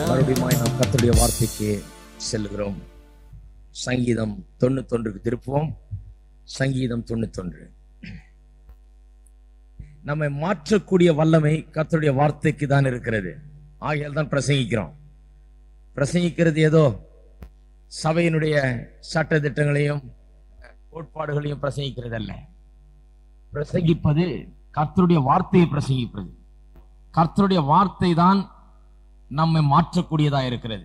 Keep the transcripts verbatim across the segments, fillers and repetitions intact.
மறுபடியும் நாம் கர்த்தருடைய வார்த்தைக்கு செல்கிறோம். சங்கீதம் தொண்ணூத்தி ஒன்றுக்கு திருப்புவோம். சங்கீதம் தொண்ணூத்தி ஒன்று. நம்மை மாற்றக்கூடிய வல்லமை கர்த்தருடைய வார்த்தைக்கு தான் இருக்கிறது. ஆகையால் தான் பிரசங்கிக்கிறோம். பிரசங்கிக்கிறது ஏதோ சபையினுடைய சட்ட திட்டங்களையும் கோட்பாடுகளையும் பிரசங்கிக்கிறது அல்ல. பிரசங்கிப்பது கர்த்தருடைய வார்த்தையை பிரசங்கிப்பது. கர்த்தருடைய வார்த்தை தான் நம்மை மாற்றக்கூடியதா இருக்கிறது.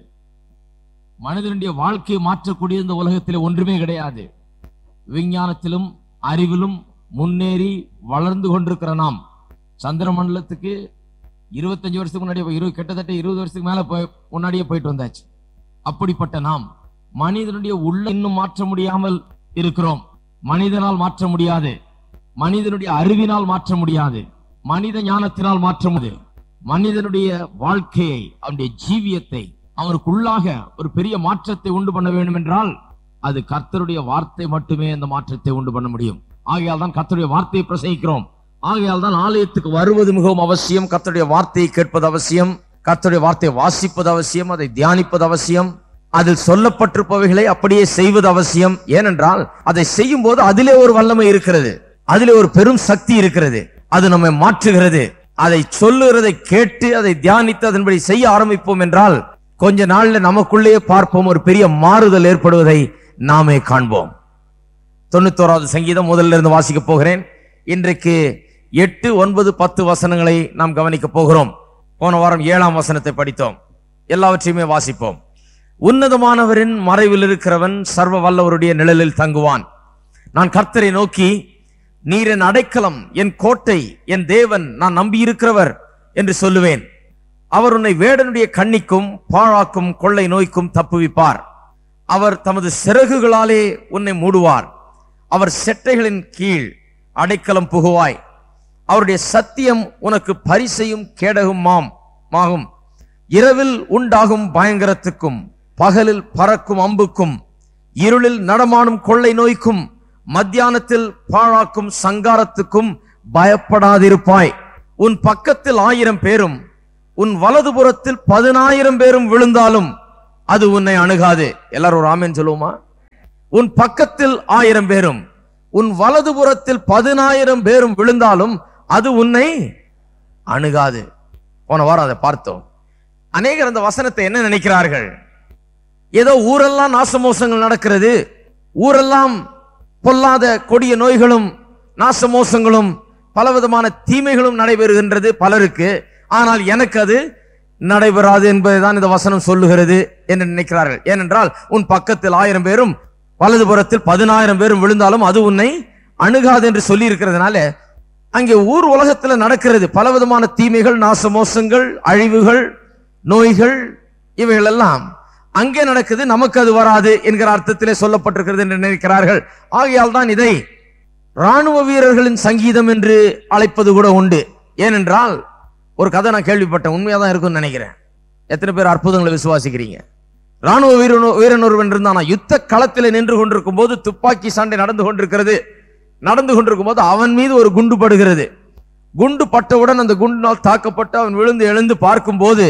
மனிதனுடைய வாழ்க்கையை மாற்றக்கூடிய இந்த உலகத்தில் ஒன்றுமே கிடையாது. விஞ்ஞானத்திலும் அறிவிலும் முன்னேறி வளர்ந்து கொண்டிருக்கிற நாம் சந்திர மண்டலத்துக்கு இருபத்தஞ்சு வருஷத்துக்கு முன்னாடியே இருபது கிட்டத்தட்ட இருபது வருஷத்துக்கு மேல போய் முன்னாடியே போயிட்டு வந்தாச்சு. அப்படிப்பட்ட நாம் மனிதனுடைய உள்ள இன்னும் மாற்ற முடியாமல் இருக்கிறோம். மனிதனால் மாற்ற முடியாது, மனிதனுடைய அறிவினால் மாற்ற முடியாது, மனித ஞானத்தினால் மாற்ற முடியாது. மனிதனுடைய வாழ்க்கையை, அவனுடைய ஜீவியத்தை, அவனுக்குள்ளாக ஒரு பெரிய மாற்றத்தை உண்டு பண்ண வேண்டும் என்றால் அது கர்த்தருடைய வார்த்தை மட்டுமே அந்த மாற்றத்தை உண்டு பண்ண முடியும். ஆகையால் தான் கர்த்தருடைய வார்த்தையை பிரசங்கிக்கிறோம். ஆகையால் தான் ஆலயத்துக்கு வருவது மிகவும் அவசியம். கர்த்தருடைய வார்த்தையை கேட்பது அவசியம். கர்த்தருடைய வார்த்தையை வாசிப்பது அவசியம். அதை தியானிப்பது அவசியம். அதில் சொல்லப்பட்டிருப்பவைகளை அப்படியே செய்வது அவசியம். ஏனென்றால் அதை செய்யும் போது அதிலே ஒரு வல்லமை இருக்கிறது, அதிலே ஒரு பெரும் சக்தி இருக்கிறது. அது நம்மை மாற்றுகிறது. அதை சொல்லுகிறதை கேட்டு அதை தியானித்து அதன்படி செய்ய ஆரம்பிப்போம் என்றால் கொஞ்ச நாள்ல நமக்குள்ளே பார்ப்போம், ஒரு பெரிய மாறுதல் ஏற்படுவதை நாமே காண்போம். தொண்ணூத்தோராவது சங்கீதம் முதல்ல இருந்து வாசிக்க போகிறேன். இன்றைக்கு எட்டு ஒன்பது பத்து வசனங்களை நாம் கவனிக்க போகிறோம். போன வாரம் ஏழாம் வசனத்தை படித்தோம். எல்லாவற்றையுமே வாசிப்போம். உன்னதமானவரின் மறைவில் இருக்கிறவன் சர்வ வல்லவருடைய நிழலில் தங்குவான். நான் கர்த்தரை நோக்கி, நீர் என் அடைக்கலம், என் கோட்டை, என் தேவன், நான் நம்பி இருக்கிறவர் என்று சொல்லுவேன். அவர் உன்னை வேடனுடைய கண்ணிக்கும் பாழாக்கும் கொள்ளை நோய்க்கும் தப்புவிப்பார். அவர் தமது சிறகுகளாலே உன்னை மூடுவார். அவர் செட்டைகளின் கீழ் அடைக்கலம் புகுவாய். அவருடைய சத்தியம் உனக்கு பரிசையும் கேடகுமாம் ஆகும். இரவில் உண்டாகும் பயங்கரத்துக்கும் பகலில் பறக்கும் அம்புக்கும் இருளில் நடமாடும் கொள்ளை நோய்க்கும் மத்தியானத்தில் பாழாக்கும் சங்காரத்துக்கும் பயப்படாதிருப்பாய். உன் பக்கத்தில் ஆயிரம் பேரும் உன் வலதுபுறத்தில் பதினாயிரம் பேரும் விழுந்தாலும் அது உன்னை அணுகாது. எல்லாரும் ஒரு ஆமென் சொல்லுவோமா? உன் பக்கத்தில் ஆயிரம் பேரும் உன் வலதுபுறத்தில் பதினாயிரம் பேரும் விழுந்தாலும் அது உன்னை அணுகாது. போன வாரம் அதை பார்த்தோம். அநேகர் அந்த வசனத்தை என்ன நினைக்கிறார்கள்? ஏதோ ஊரெல்லாம் நாசமோசங்கள் நடக்கிறது, ஊரெல்லாம் பொல்லாத கொடிய நோய்களும் நாசமோசங்களும் பலவிதமான தீமைகளும் நடைபெறுகின்றது பலருக்கு. ஆனால் எனக்கு அது நடைபெறாது என்பதுதான் இந்த வசனம் சொல்லுகிறது என்று நினைக்கிறார்கள். ஏனென்றால் உன் பக்கத்தில் ஆயிரம் பேரும் வலதுபுறத்தில் பதினாயிரம் பேரும் விழுந்தாலும் அது உன்னை அணுகாது என்று சொல்லி இருக்கிறதுனால அங்கே ஊர் உலகத்தில் நடக்கிறது பலவிதமான தீமைகள், நாசமோசங்கள், அழிவுகள், நோய்கள், இவைகள் எல்லாம் அங்கே நடக்குது, நமக்கு அது வராது என்கிற அர்த்தத்திலே சொல்லப்பட்டிருக்கிறது என்று நினைக்கிறார்கள். ஆகையால் தான் இதை ராணுவ வீரர்களின் சங்கீதம் என்று அழைப்பது கூட உண்டு. ஏனென்றால் ஒரு கதை நான் கேள்விப்பட்டேன், உண்மையாதான் இருக்கும்னு நினைக்கிறேன். எத்தனை பேர் அற்புதங்களை விசுவாசிக்கிறீங்க? ராணுவ வீரன் வீரன் ஒருவன் இருந்தானா, யுத்த களத்தில் நின்று கொண்டிருக்கும் போது துப்பாக்கி சண்டை நடந்து கொண்டிருக்கிறது. நடந்து கொண்டிருக்கும் போது அவன் மீது ஒரு குண்டு படுகிறது. குண்டு பட்டவுடன் அந்த குண்டினால் தாக்கப்பட்டு அவன் விழுந்து எழுந்து பார்க்கும் போது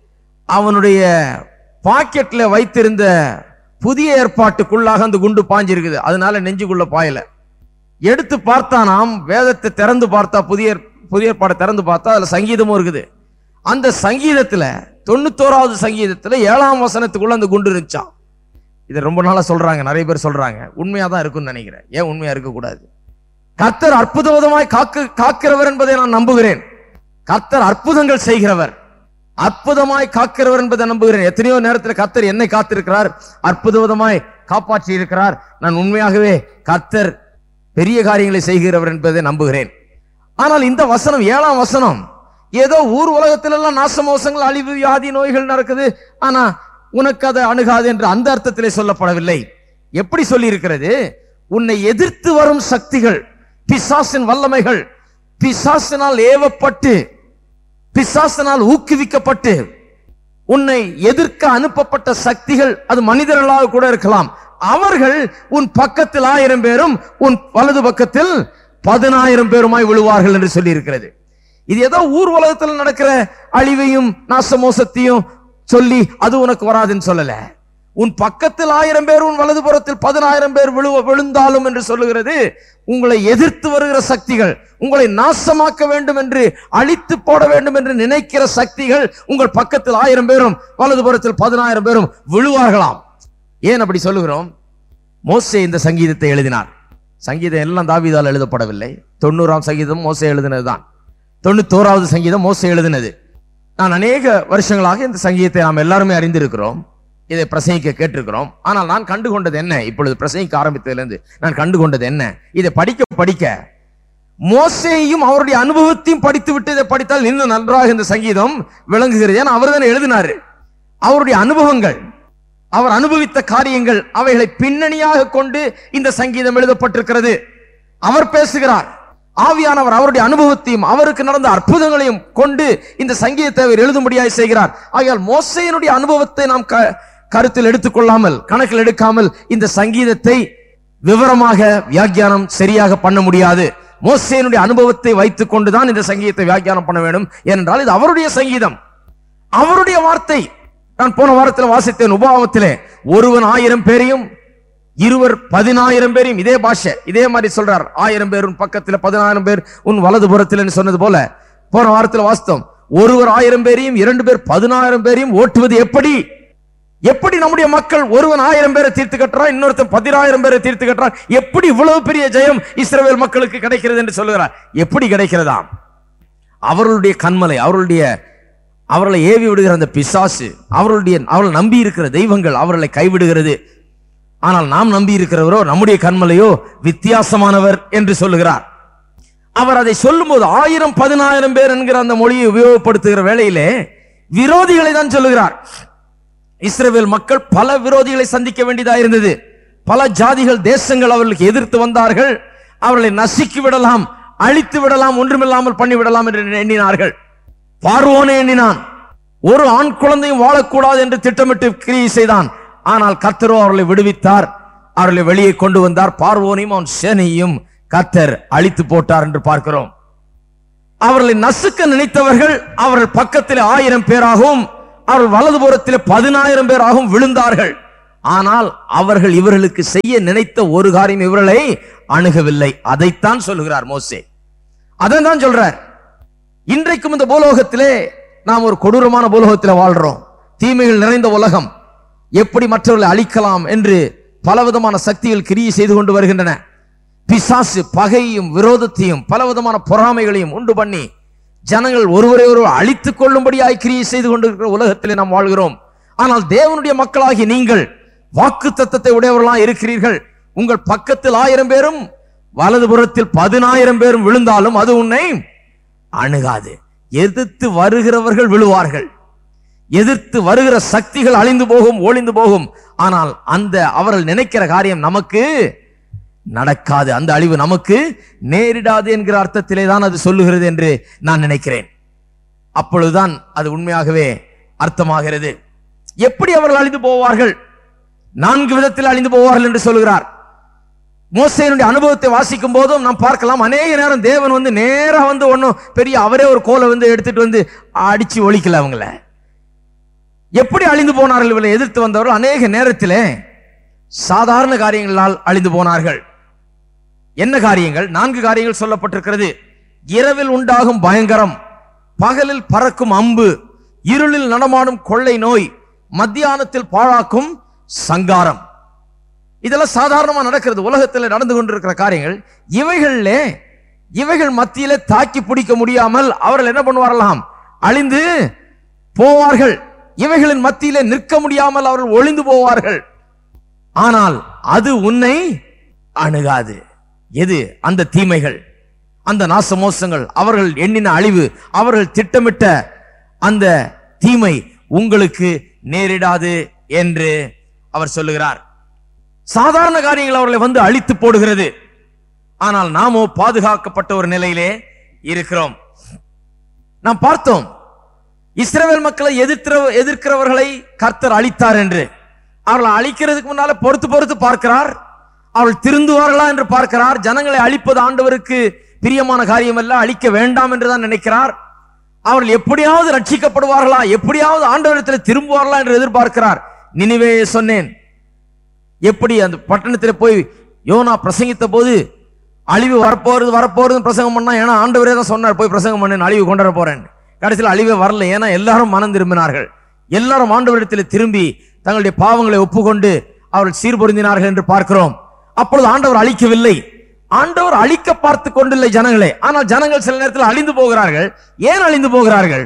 அவனுடைய பாக்கெட்ல வைத்திருந்த புதிய ஏற்பாட்டுக்குள்ளாக அந்த குண்டு பாஞ்சிருக்குது. அதனால நெஞ்சுக்குள்ள பாயல. எடுத்து பார்த்தானாம், வேதத்தை திறந்து பார்த்தா, புதிய புதிய ஏற்பாடை திறந்து பார்த்தா அதுல சங்கீதமும் இருக்குது. அந்த சங்கீதத்துல தொண்ணூத்தோராவது சங்கீதத்துல ஏழாம் வசனத்துக்குள்ள அந்த குண்டு இருந்துச்சான். இதை ரொம்ப நாளா சொல்றாங்க, நிறைய பேர் சொல்றாங்க. உண்மையாதான் இருக்கும்னு நினைக்கிறேன். ஏன் உண்மையா இருக்க கூடாது? கர்த்தர் அற்புதமாய் காக்கு காக்கிறவர் என்பதை நான் நம்புகிறேன். கர்த்தர் அற்புதங்கள் செய்கிறவர், அற்புதமாய் காக்கிறவர் என்பதை நம்புகிறேன். எத்தனையோ நேரத்தில் கர்த்தர் என்னை காத்திருக்கிறார், அற்புதமாய் காப்பாற்றி இருக்கிறார். நான் உண்மையாகவே கர்த்தர் பெரிய காரியங்களை செய்கிறவர் என்பதை நம்புகிறேன். ஆனால் இந்த வசனம், ஏழாம் வசனம், ஏதோ ஊர் உலகத்திலெல்லாம் நாசமோசங்கள், அழிவு, வியாதி, நோய்கள் நடக்குது, ஆனா உனக்கு அதை அணுகாது என்று அந்த அர்த்தத்திலே சொல்லப்படவில்லை. எப்படி சொல்லி இருக்கிறது? உன்னை எதிர்த்து வரும் சக்திகள், பிசாசின் வல்லமைகள், பிசாசினால் ஏவப்பட்டு, பிசாசினால் ஊக்குவிக்கப்பட்டு உன்னை எதிர்க்க அனுப்பப்பட்ட சக்திகள், அது மனிதர்களாக கூட இருக்கலாம், அவர்கள் உன் பக்கத்தில் ஆயிரம் பேரும் உன் வலது பக்கத்தில் பதினாயிரம் பேருமாய் விழுவார்கள் என்று சொல்லி இருக்கிறது. இது ஏதோ ஊர் உலகத்தில் நடக்கிற அழிவையும் நாசமோசத்தையும் சொல்லி அது உனக்கு வராதுன்னு சொல்லல. உன் பக்கத்தில் ஆயிரம் பேர் உன் வலதுபுறத்தில் பதினாயிரம் பேர் விழு விழுந்தாலும் என்று சொல்லுகிறது. உங்களை எதிர்த்து வருகிற சக்திகள், உங்களை நாசமாக்க வேண்டும் என்று, அழித்து போட வேண்டும் என்று நினைக்கிற சக்திகள் உங்கள் பக்கத்தில் ஆயிரம் பேரும் வலதுபுறத்தில் பதினாயிரம் பேரும் விழுவார்களாம். ஏன் அப்படி சொல்லுகிறோம்? மோசே இந்த சங்கீதத்தை எழுதினார். சங்கீதம் எல்லாம் தாவீதால் எழுதப்படவில்லை. தொண்ணூறாம் சங்கீதம் மோசே எழுதினதுதான். தொண்ணூத்தோராவது சங்கீதம் மோசே எழுதினது. நான் அநேக வருஷங்களாக இந்த சங்கீதத்தை நாம் எல்லாருமே அறிந்திருக்கிறோம், இதை பிரசங்கிக்க கேட்டிருக்கிறோம். ஆனால் நான் கண்டுகொண்டது என்ன, இப்பொழுது பிரசங்கிக்க ஆரம்பித்ததிலிருந்து நான் கண்டுகொண்டது என்ன, இதை படிக்க படிக்க மோசேயும் அவருடைய அனுபவத்தையும் படித்து விட்டு இதை படித்தால் இன்னும் நன்றாக இந்த சங்கீதம் விளங்குகிறது. ஏன்னா அவர் தானே எழுதினாரு. அவருடைய அனுபவங்கள், அவர் அனுபவித்த காரியங்கள், அவைகளை பின்னணியாக கொண்டு இந்த சங்கீதம் எழுதப்பட்டிருக்கிறது. அவர் பேசுகிறார். ஆவியானவர் அவருடைய அனுபவத்தையும் அவருக்கு நடந்த அற்புதங்களையும் கொண்டு இந்த சங்கீதத்தை அவர் எழுதும்படியாக செய்கிறார். ஆகையால் மோசேயினுடைய அனுபவத்தை நாம் கருத்தில் எடுத்துக்கொள்ளாமல், கணக்கில் எடுக்காமல் இந்த சங்கீதத்தை விவரமாக வியாக்கியானம் சரியாக பண்ண முடியாது. மோசேயினுடைய அனுபவத்தை வைத்துக் கொண்டுதான் இந்த சங்கீதத்தை வியாக்கியானம் பண்ண வேண்டும். ஏனென்றால் இது அவருடைய சங்கீதம், அவருடைய வார்த்தை. நான் போன வாரத்தில் வாசித்தேன், உபாகமத்திலே ஒருவன் ஆயிரம் பேரையும் இருவர் பதினாயிரம் பேரையும், இதே பாஷை இதே மாதிரி சொல்றார். ஆயிரம் பேர் உன் பக்கத்தில் பதினாயிரம் பேர் உன் வலதுபுறத்தில் சொன்னது போல போன வாரத்தில் வாசித்தோம். ஒருவர் ஆயிரம் பேரையும் இரண்டு பேர் பதினாயிரம் பேரையும் ஓட்டுவது எப்படி? எப்படி நம்முடைய மக்கள் ஒருவன் ஆயிரம் பேரை தீர்த்து கட்டுறான், இன்னொருத்தன் பதினாயிரம் பேரை தீர்த்து கட்டுறான். எப்படி இவ்வளவு பெரிய ஜெயம் இஸ்ரவேல் மக்களுக்கு கிடைக்கிறது என்று சொல்லுகிறார். எப்படி கிடைக்கிறதா? அவர்களுடைய கண்மலை, அவர்களுடைய அவர்களை ஏவி விடுகிற அந்த பிசாசு, அவர்களுடைய அவர்கள் நம்பி இருக்கிற தெய்வங்கள் அவர்களை கைவிடுகிறது. ஆனால் நாம் நம்பி இருக்கிறவரோ, நம்முடைய கண்மலையோ வித்தியாசமானவர் என்று சொல்லுகிறார். அவர் அதை சொல்லும் போது ஆயிரம் பதினாயிரம் பேர் என்கிற அந்த மொழியை உபயோகப்படுத்துகிற வேளையிலே விரோதிகளை தான் சொல்லுகிறார். இஸ்ரவேல் மக்கள் பல விரோதிகளை சந்திக்க வேண்டியதாக இருந்தது. பல ஜாதிகள், தேசங்கள் அவர்களுக்கு எதிர்த்து வந்தார்கள். அவர்களை நசுக்கி விடலாம், அழித்து விடலாம், ஒன்றுமில்லாமல் பண்ணிவிடலாம் என்று எண்ணினார்கள். பார்வோனே எண்ணினான். ஒரு ஆண் குழந்தையும் வாழக்கூடாது என்று திட்டமிட்டு கிரியை செய்தான். ஆனால் கர்த்தரோ அவர்களை விடுவித்தார், அவர்களை வெளியே கொண்டு வந்தார். பார்வோனையும் அவன் சேனையும் கர்த்தர் அழித்து போட்டார் என்று பார்க்கிறோம். அவர்களை நசுக்க நினைத்தவர்கள் அவர்கள் பக்கத்தில் ஆயிரம் பேராகவும் அவர்கள் வலதுபுறத்தில் பதினாயிரம் பேராகவும் விழுந்தார்கள். ஆனால் அவர்கள் இவர்களுக்கு செய்ய நினைத்த ஒரு காரியம் இவர்களை அணுகவில்லை. அதைத்தான் சொல்லுகிறார் மோசே. அதான் சொல்றார். இன்றைக்கும் இந்த பூலோகத்திலே நாம் ஒரு கொடூரமான பூலோகத்தில் வாழ்றோம். தீமைகள் நிறைந்த உலகம். எப்படி மற்றவர்களை அழிக்கலாம் என்று பலவிதமான சக்திகள் கிரியை செய்து கொண்டு வருகின்றன. பிசாசு பகையும் விரோதத்தையும் பலவிதமான பொறாமைகளையும் உண்டு பண்ணி ஜனங்கள் ஒருவரை ஒருவர் அழித்துக் கொள்ளும்படியாய் கிரியை செய்து கொண்டிருக்கிற உலகத்திலே நாம் வாழ்கிறோம். ஆனால் தேவனுடைய மக்களாகி நீங்கள் வாக்கு தத்தத்தை உடையவர்களாக இருக்கிறீர்கள். உங்கள் பக்கத்தில் ஆயிரம் பேரும் வலதுபுறத்தில் பதினாயிரம் பேரும் விழுந்தாலும் அது உன்னை அணுகாது. எதிர்த்து வருகிறவர்கள் விழுவார்கள், எதிர்த்து வருகிற சக்திகள் அழிந்து போகும், ஒளிந்து போகும். ஆனால் அந்த அவர்கள் நினைக்கிற காரியம் நமக்கு நடக்காது, அந்த அழிவு நமக்கு நேரிடாது என்கிற அர்த்தத்திலே தான் அது சொல்லுகிறது என்று நான் நினைக்கிறேன். அப்பொழுதுதான் அது உண்மையாகவே அர்த்தமாகிறது. எப்படி அவர்கள் அழிந்து போவார்கள்? நான்கு விதத்தில் அழிந்து போவார்கள் என்று சொல்லுகிறார். மோசேயினுடைய அனுபவத்தை வாசிக்கும் போதும் நாம் பார்க்கலாம், அநேக நேரம் தேவன் வந்து நேரா வந்து ஒன்னும் பெரிய அவரே ஒரு கோலை வந்து எடுத்துட்டு வந்து அடிச்சு ஒழிக்கல. அவங்கள எப்படி அழிந்து போனார்கள்? இவளை எதிர்த்து வந்தவர்கள் அநேக நேரத்திலே சாதாரண காரியங்களால் அழிந்து போனார்கள். என்ன காரியங்கள்? நான்கு காரியங்கள் சொல்லப்பட்டிருக்கிறது. இரவில் உண்டாகும் பயங்கரம், பகலில் பறக்கும் அம்பு, இருளில் நடமாடும் கொள்ளை நோய், மத்தியானத்தில் பாழாக்கும் சங்காரம். இதெல்லாம் சாதாரணமா நடக்கிறது, உலகத்தில் நடந்து கொண்டிருக்கிற காரியங்கள். இவைகளிலே இவைகள் மத்தியிலே தாக்கி பிடிக்க முடியாமல் அவர்கள் என்ன பண்ணுவார்களாம்? அழிந்து போவார்கள். இவைகளின் மத்தியிலே நிற்க முடியாமல் அவர்கள் ஒளிந்து போவார்கள். ஆனால் அது உன்னை அணுகாது. எது? அந்த தீமைகள், அந்த நாசமோசங்கள், அவர்கள் எண்ணின அழிவு, அவர்கள் திட்டமிட்ட அந்த தீமை உங்களுக்கு நேரிடாது என்று அவர் சொல்லுகிறார். சாதாரண காரியங்கள் அவர்களை வந்து அழித்து போடுகிறது. ஆனால் நாமோ பாதுகாக்கப்பட்ட ஒரு நிலையிலே இருக்கிறோம். நாம் பார்த்தோம், இஸ்ரவேல் மக்களை எதிர்க்கிற எதிர்க்கிறவர்களை கர்த்தர் அழித்தார் என்று. அவர்களை அழிக்கிறதுக்கு முன்னால பொறுத்து பொறுத்து பார்க்கிறார். அவர்கள் திருந்துவார்களா என்று பார்க்கிறார். ஜனங்களை அழிப்பது ஆண்டவருக்கு பிரியமான காரியம் அல்ல, அழிக்க வேண்டாம் என்றுதான் நினைக்கிறார். அவர்கள் எப்படியாவது ரட்சிக்கப்படுவார்களா, எப்படியாவது ஆண்டவரிடத்தில் திரும்புவார்களா என்று எதிர்பார்க்கிறார். நினிவே சொன்னேன், எப்படி அந்த பட்டணத்தில் போய் யோனா பிரசங்கித்த போது அழிவு வரப்போறது வரப்போறது பிரசங்கம் பண்ணா, ஏன்னா ஆண்டவரே தான் சொன்னார் போய் பிரசங்கம் பண்ணேன், அழிவு கொண்டு வர போறேன். கடைசியில் அழிவே வரல, ஏன்னா எல்லாரும் மனம் திரும்பினார்கள். எல்லாரும் ஆண்டவரிடத்தில் திரும்பி தங்களுடைய பாவங்களை ஒப்புக்கொண்டு அவர்கள் சீர்பொருந்தினார்கள் என்று பார்க்கிறோம். அப்பொழுது ஆண்டவர் அழிக்கவில்லை. ஆண்டவர் அழிக்க பார்த்து கொண்டில்லை ஜனங்களே, ஆனால் ஜனங்கள் சில நேரத்தில் அழிந்து போகிறார்கள். ஏன் அழிந்து போகிறார்கள்?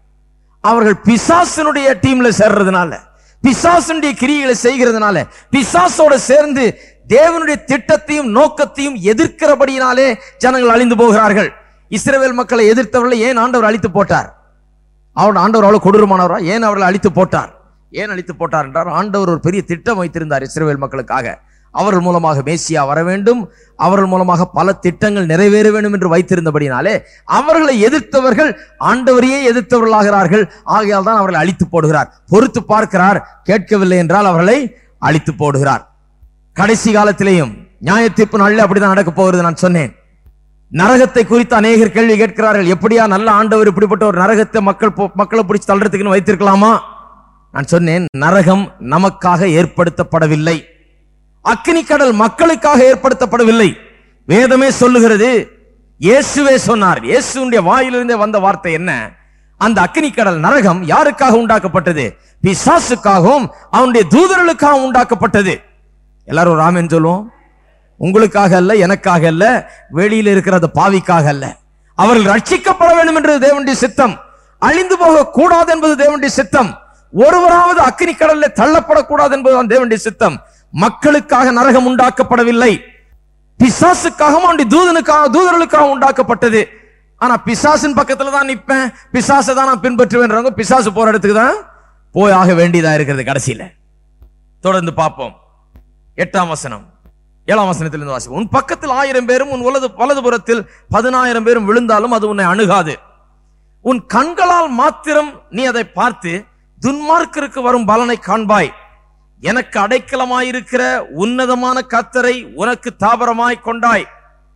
அவர்கள் பிசாசனுடைய டீம்ல சேர்றதுனால, பிசாசனுடைய கிரியைகளை செய்கிறதுனால, பிசாசோட சேர்ந்து தேவனுடைய திட்டத்தையும் நோக்கத்தையும் எதிர்க்கிறபடியினாலே ஜனங்கள் அழிந்து போகிறார்கள். இஸ்ரவேல் மக்களை எதிர்த்தவர்களை ஏன் ஆண்டவர் அழித்து போட்டார்? அவன் ஆண்டவர் அவ்வளவு கொடூரமானவரா? ஏன் அவர்களை அழித்து போட்டார்? ஏன் அழித்து போட்டார் என்றால், ஆண்டவர் ஒரு பெரிய திட்டம் வைத்திருந்தார் இஸ்ரவேல் மக்களுக்காக. அவர்கள் மூலமாக மேசியா வர வேண்டும், அவர்கள் மூலமாக பல திட்டங்கள் நிறைவேற வேண்டும் என்று வைத்திருந்தபடினாலே அவர்களை எதிர்த்தவர்கள் ஆண்டவரையே எதிர்த்தவர்களாகிறார்கள். ஆகையால் தான் அவர்களை அழித்து போடுகிறார். பொறுத்து பார்க்கிறார், கேட்கவில்லை என்றால் அவர்களை அழித்து போடுகிறார். கடைசி காலத்திலேயும் நியாய தீர்ப்பு நாளில் அப்படிதான் நடக்க போகிறது. நான் சொன்னேன், நரகத்தை குறித்து அநேகர் கேள்வி கேட்கிறார்கள். எப்படியா நல்ல ஆண்டவர் இப்படிப்பட்ட ஒரு நரகத்தை மக்கள் மக்களை பிடிச்சி தள்ளுறதுக்குன்னு வைத்திருக்கலாமா? நான் சொன்னேன், நரகம் நமக்காக ஏற்படுத்தப்படவில்லை. அக்கினி கடல் மக்களுக்காக ஏற்படுத்தப்படவில்லை. வேதமே சொல்லுகிறது, இயேசுவே சொன்னார். இயேசுடைய வாயிலிருந்தே வந்த வார்த்தை என்ன? அந்த அக்கினி கடல் நரகம் யாருக்காக உண்டாக்கப்பட்டது? பிசாசுக்காகவும் அவனுடைய தூதர்களுக்காகவும் உண்டாக்கப்பட்டது. எல்லாரும் ராமன் சொல்லுவோம். உங்களுக்காக அல்ல, எனக்காக அல்ல, வெளியில் இருக்கிற அந்த பாவிக்காக அல்ல. அவர்கள் ரட்சிக்கப்பட வேண்டும் என்பது தேவனுடைய சித்தம். அழிந்து போக கூடாது என்பது தேவனுடைய சித்தம். ஒருவராவது அக்கினி கடலில் தள்ளப்படக்கூடாது என்பதுதான் தேவனுடைய சித்தம். மக்களுக்காக நரகம் உண்டாக்கப்படவில்லை, பிசாசுக்காகவும் அவனுடைய தூதனுக்காக தூதர்களுக்காக உண்டாக்கப்பட்டது. ஆனா பிசாசின் பக்கத்துல தான் நிற்பேன், பிசாசை தான் நான் பின்பற்றுவேன். பிசாசு போற இடத்துக்கு தான் போய் ஆக வேண்டியதா இருக்கிறது. கடைசியில தொடர்ந்து பார்ப்போம். எட்டாம் வசனம், ஏழாம் வசனத்திலிருந்து வாசிப்போம். உன் பக்கத்தில் ஆயிரம் பேரும் உன் வலது வலதுபுறத்தில் பதினாயிரம் பேரும் விழுந்தாலும் அது உன்னை அணுகாது. உன் கண்களால் மாத்திரம் நீ அதை பார்த்து துன்மார்க்கருக்கு வரும் பலனை காண்பாய். எனக்கு அடைக்கலமாயிருக்கிற உன்னதமான கர்த்தரை உனக்கு தாபரமாய் கொண்டாய்.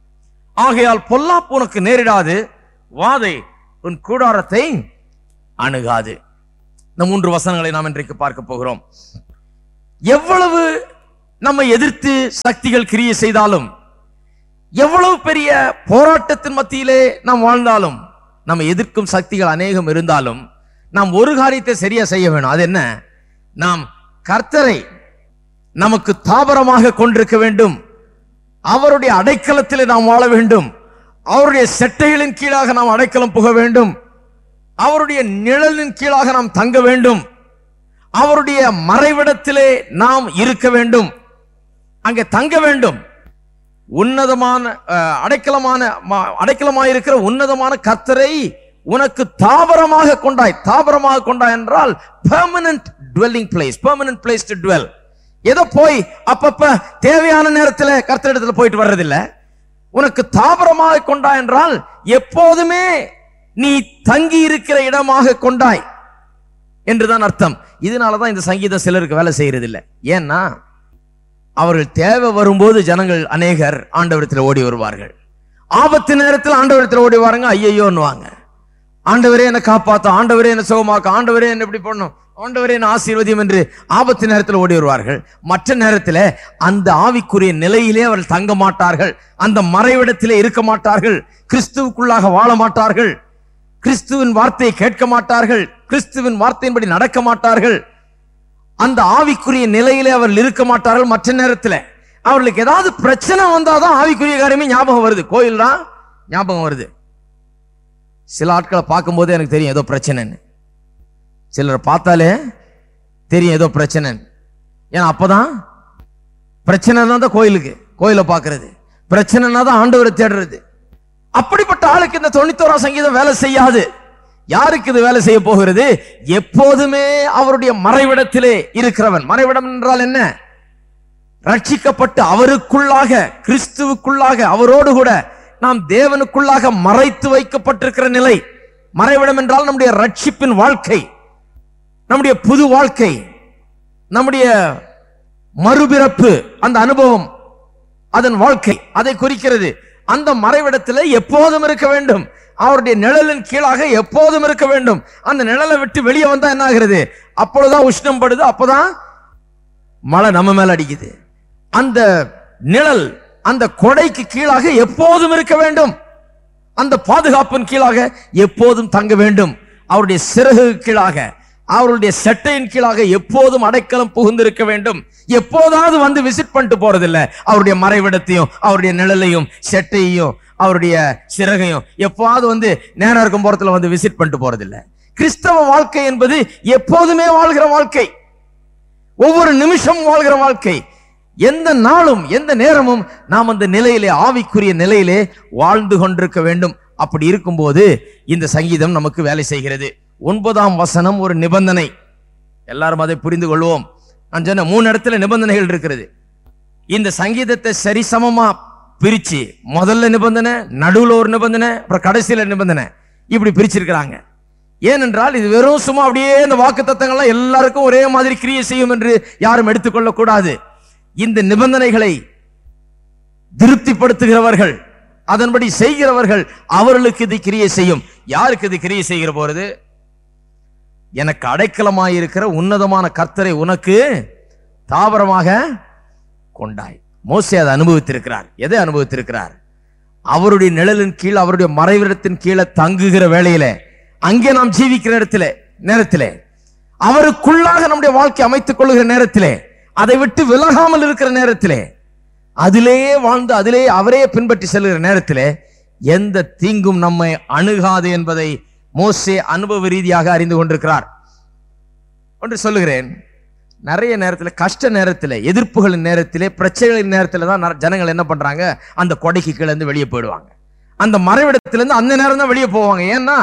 ஆகையால் பொல்லாப்பு உனக்கு நேரிடாது, வாதை உன் கூடாரத்தை அணுகாது. இந்த மூன்று வசனங்களை நாம் இன்றைக்கு பார்க்க போகிறோம். எவ்வளவு நம்மை எதிர்த்து சக்திகள் கிரியை செய்தாலும், எவ்வளவு பெரிய போராட்டத்தின் மத்தியிலே நாம் வாழ்ந்தாலும், நம்ம எதிர்க்கும் சக்திகள் அநேகம் இருந்தாலும், நாம் ஒரு காரியத்தை சரியா செய்ய வேணும். அது என்ன? நாம் கர்த்தரை நமக்கு தாபரமாக கொண்டிருக்க வேண்டும். அவருடைய அடைக்கலத்திலே நாம் வாழ வேண்டும். அவருடைய செட்டைகளின் கீழாக நாம் அடைக்கலம் புக வேண்டும். அவருடைய நிழலின் கீழாக நாம் தங்க வேண்டும். அவருடைய மறைவிடத்திலே நாம் இருக்க வேண்டும், அங்கே தங்க வேண்டும். உன்னதமான அடைக்கலமான அடைக்கலமாயிருக்கிற உன்னதமான கர்த்தரை உனக்கு தாபரமாக கொண்டாய். தாபரமாக கொண்டாய் என்றால் permanent dwelling place, permanent place to twelve. ஏதோ போய் அப்பப்ப தேவையான நேரத்தில் கர்த்தரிடத்துல போயிட்டு வர்றதில்ல. உனக்கு தாபரமாக கொண்டாய் என்றால் எப்போதுமே நீ தங்கி இருக்கிற இடமாக கொண்டாய் என்றுதான் அர்த்தம். இதனாலதான் இந்த சங்கீதம் சிலருக்கு வேலை செய்யறது இல்லை. ஏன்னா அவர்கள் தேவை வரும்போது ஜனங்கள் அநேகர் ஆண்டவரத்தில் ஓடி வருவார்கள். ஆபத்து நேரத்தில் ஆண்டவரத்தில் ஓடி வாருங்க, ஐயோன்னுவாங்க. ஆண்டவரே என்ன காப்பாற்றும், ஆண்டவரே என்ன சுகமாக்க, ஆண்டவரே என்ன இப்படி பண்ணும், ஆண்டவரே என்ன ஆசீர்வதியும் என்று ஆபத்து நேரத்தில் ஓடி வருவார்கள். மற்ற நேரத்தில் அந்த ஆவிக்குரிய நிலையிலே அவர்கள் தங்க மாட்டார்கள், அந்த மறைவிடத்திலே இருக்க மாட்டார்கள், கிறிஸ்துவுக்குள்ளாக வாழ மாட்டார்கள், கிறிஸ்துவின் வார்த்தையை கேட்க மாட்டார்கள், கிறிஸ்துவின் வார்த்தையின்படி நடக்க மாட்டார்கள். அந்த ஆவிக்குரிய நிலையிலே அவர்கள் இருக்க மாட்டார்கள். மற்ற நேரத்தில் அவர்களுக்கு ஏதாவது பிரச்சனை வந்தாதான் ஆவிக்குரிய காரியமே ஞாபகம் வருது, கோயில் தான் ஞாபகம் வருது. சில ஆட்களை பார்க்கும் போதே எனக்கு தெரியும் ஏதோ பிரச்சனைன்னு. சிலரை பார்த்தாலே தெரியும் ஏதோ பிரச்சனை. ஏன்னா அப்பதான் பிரச்சனைனா தான் கோயிலுக்கு கோயிலை பார்க்கறது, பிரச்சனைனா தான் ஆண்டவரை தேடுறது. அப்படிப்பட்ட ஆளுக்கு இந்த தொண்ணூத்தோராம் சங்கீதம் வேலை செய்யாது. யாருக்கு இது வேலை செய்ய போகிறது? எப்போதுமே அவருடைய மறைவிடத்திலே இருக்கிறவன். மறைவிடம் என்றால் என்ன? ரட்சிக்கப்பட்டு அவருக்குள்ளாக, கிறிஸ்துவுக்குள்ளாக, அவரோடு கூட நாம் தேவனுக்குள்ளாக மறைத்து வைக்கப்பட்டிருக்கிற நிலை. மறைவிடம் என்றால் நம்முடைய ரட்சிப்பின் வாழ்க்கை, நம்முடைய புது வாழ்க்கை, நம்முடைய மறுபிறப்பு, அந்த அனுபவம், அதன் வாழ்க்கை, அதை குறிக்கிறது. அந்த மறைவிடத்தில் எப்போதும் இருக்க வேண்டும். அவருடைய நிழலின் கீழாக எப்போதும் இருக்க வேண்டும். அந்த நிழலை விட்டு வெளியே வந்தா என்ன ஆகிறது? அப்பொழுதுதான் உஷ்ணம் படுது, அப்பதான் மழை நம்ம மேல அடிக்குது. அந்த நிழல் அந்த கொடைக்கு கீழாக எப்போதும் இருக்க வேண்டும். அந்த பாதுகாப்பின் கீழாக எப்போதும் தங்க வேண்டும். அவருடைய சிறகு கீழாக, அவருடைய செட்டையின் கீழாக எப்போதும் அடைக்கலம் புகுந்திருக்க வேண்டும். எப்போதாவது வந்து விசிட் பண்ணிட்டு போறதில்லை. அவருடைய மறைவிடத்தையும் அவருடைய நிழலையும் செட்டையையும் அவருடைய சிறகையும் எப்போது வந்து நேரம் இருக்கும் போறதுல வந்து விசிட் பண்ணிட்டு போறதில்லை. கிறிஸ்தவ வாழ்க்கை என்பது எப்போதுமே வாழ்கிற வாழ்க்கை, ஒவ்வொரு நிமிஷம் வாழ்கிற வாழ்க்கை. எந்த நாளும் எந்த நேரமும் நாம் அந்த நிலையிலே, ஆவிக்குரிய நிலையிலே வாழ்ந்து கொண்டிருக்க வேண்டும். அப்படி இருக்கும்போது இந்த சங்கீதம் நமக்கு வேலை செய்கிறது. ஒன்பதாம் வசனம் ஒரு நிபந்தனை. எல்லாரும் அதை புரிந்து கொள்வோம். நான் சொன்ன மூணு இடத்துல நிபந்தனைகள் இருக்கிறது. இந்த சங்கீதத்தை சரிசமமா பிரிச்சு முதல்ல நிபந்தனை, நடுவுல ஒரு நிபந்தனை, அப்புறம் கடைசியில நிபந்தனை, இப்படி பிரிச்சிருக்கிறாங்க. ஏனென்றால் இது வெறும் சும்மா அப்படியே இந்த வாக்கு தத்தங்கள்லாம் எல்லாருக்கும் ஒரே மாதிரி கிரியை செய்யும் என்று யாரும் எடுத்துக்கொள்ள கூடாது. இந்த நிபந்தனைகளை திருப்திப்படுத்துகிறவர்கள், அதன்படி செய்கிறவர்கள், அவர்களுக்கு இது கிரியை செய்யும். யாருக்கு இது கிரியை செய்கிற போறது? எனக்கு அடைக்கலமாயிருக்கிற உன்னதமான கர்த்தரை உனக்கு தாவரமாக கொண்டாய். மோசே அதை அனுபவித்திருக்கிறார். எதை அனுபவித்திருக்கிறார்? அவருடைய நிழலின் கீழ், அவருடைய மறைவிடத்தின் கீழே தங்குகிற வேளையில, அங்கே நாம் ஜீவிக்கிற இடத்துல நேரத்திலே, அவருக்குள்ளாக நம்முடைய வாழ்க்கை அமைத்துக் கொள்ளுகிற நேரத்திலே, அதை விட்டு விலகாமல் இருக்கிற நேரத்திலே, அதிலேயே வாழ்ந்து அதிலே அவரே பின்பற்றி செல்கிற நேரத்திலே எந்த தீங்கும் நம்மை அணுகாது என்பதை மோசே அனுபவ ரீதியாக அறிந்து கொண்டிருக்கிறார். ஒன்று சொல்லுகிறேன், நிறைய நேரத்தில், கஷ்ட நேரத்தில், எதிர்ப்புகளின் நேரத்திலே, பிரச்சனைகளின் நேரத்தில் தான் ஜனங்கள் என்ன பண்றாங்க? அந்த கொடைக்கு கீழே இருந்து வெளியே போயிடுவாங்க. அந்த மறைவிடத்திலிருந்து அந்த நேரம் தான் வெளியே போவாங்க. ஏன்னா,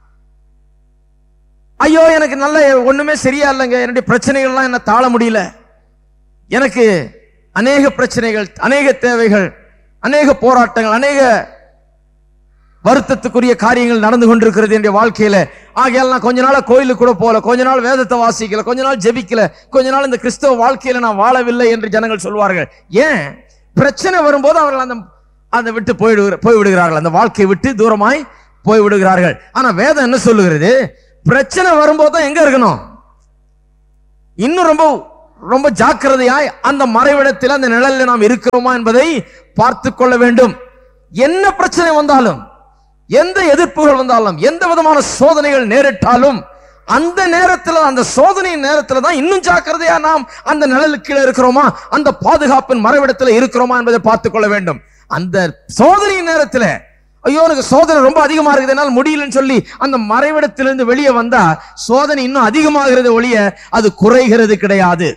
ஐயோ எனக்கு நல்ல ஒண்ணுமே சரியா இல்லைங்க, என்னுடைய பிரச்சனைகள்லாம் என்ன தாழ முடியல, எனக்கு அநேக பிரச்சனைகள், அநேக தேவைகள், அநேக போராட்டங்கள், அநேக வருத்தத்துக்குரிய காரியங்கள் நடந்து கொண்டிருக்கிறது என்னுடைய வாழ்க்கையில. ஆகையால் நான் கொஞ்ச நாள் கோயிலுக்கு கூட போல, கொஞ்ச நாள் வேதத்தை வாசிக்கல, கொஞ்ச நாள் ஜெபிக்கல, கொஞ்ச நாள் இந்த கிறிஸ்தவ வாழ்க்கையில நான் வாழவில்லை என்று ஜனங்கள் சொல்வார்கள். ஏன்? பிரச்சனை வரும்போது அவர்கள் அந்த அதை விட்டு போய்விடு போய்விடுகிறார்கள் அந்த வாழ்க்கையை விட்டு தூரமாய் போய் விடுகிறார்கள். ஆனா வேதம் என்ன சொல்லுகிறது? பிரச்சனை வரும்போது தான் எங்க இருக்கணும்? இன்னும் ரொம்ப ரொம்ப ஜாக்கிரதையாய் அந்த மறைவிடத்தில், அந்த நிழலில் நாம் இருக்கிறோமா என்பதை பார்த்து கொள்ள வேண்டும். என்ன பிரச்சனை வந்தாலும், எந்த எதிர்ப்புகள் வந்தாலும், எந்த விதமான சோதனைகள் நேரிட்டாலும், அந்த நேரத்தில், அந்த சோதனை நேரத்தில் தான் இன்னும் ஜாக்கிரதையா நாம் அந்த நிழலுக்கு கீழே இருக்கிறோமா, அந்த பாதுகாப்பின் மறைவிடத்தில் இருக்கிறோமா என்பதை பார்த்துக் கொள்ள வேண்டும். அந்த சோதனை நேரத்தில், ஐயோ எனக்கு சோதனை ரொம்ப அதிகமா இருக்குது, என்னால் முடியலன்னு சொல்லி அந்த மறைவிடத்திலிருந்து வெளியே வந்தா சோதனை இன்னும் அதிகமாகிறது ஒழிய அது குறைகிறது கிடையாது.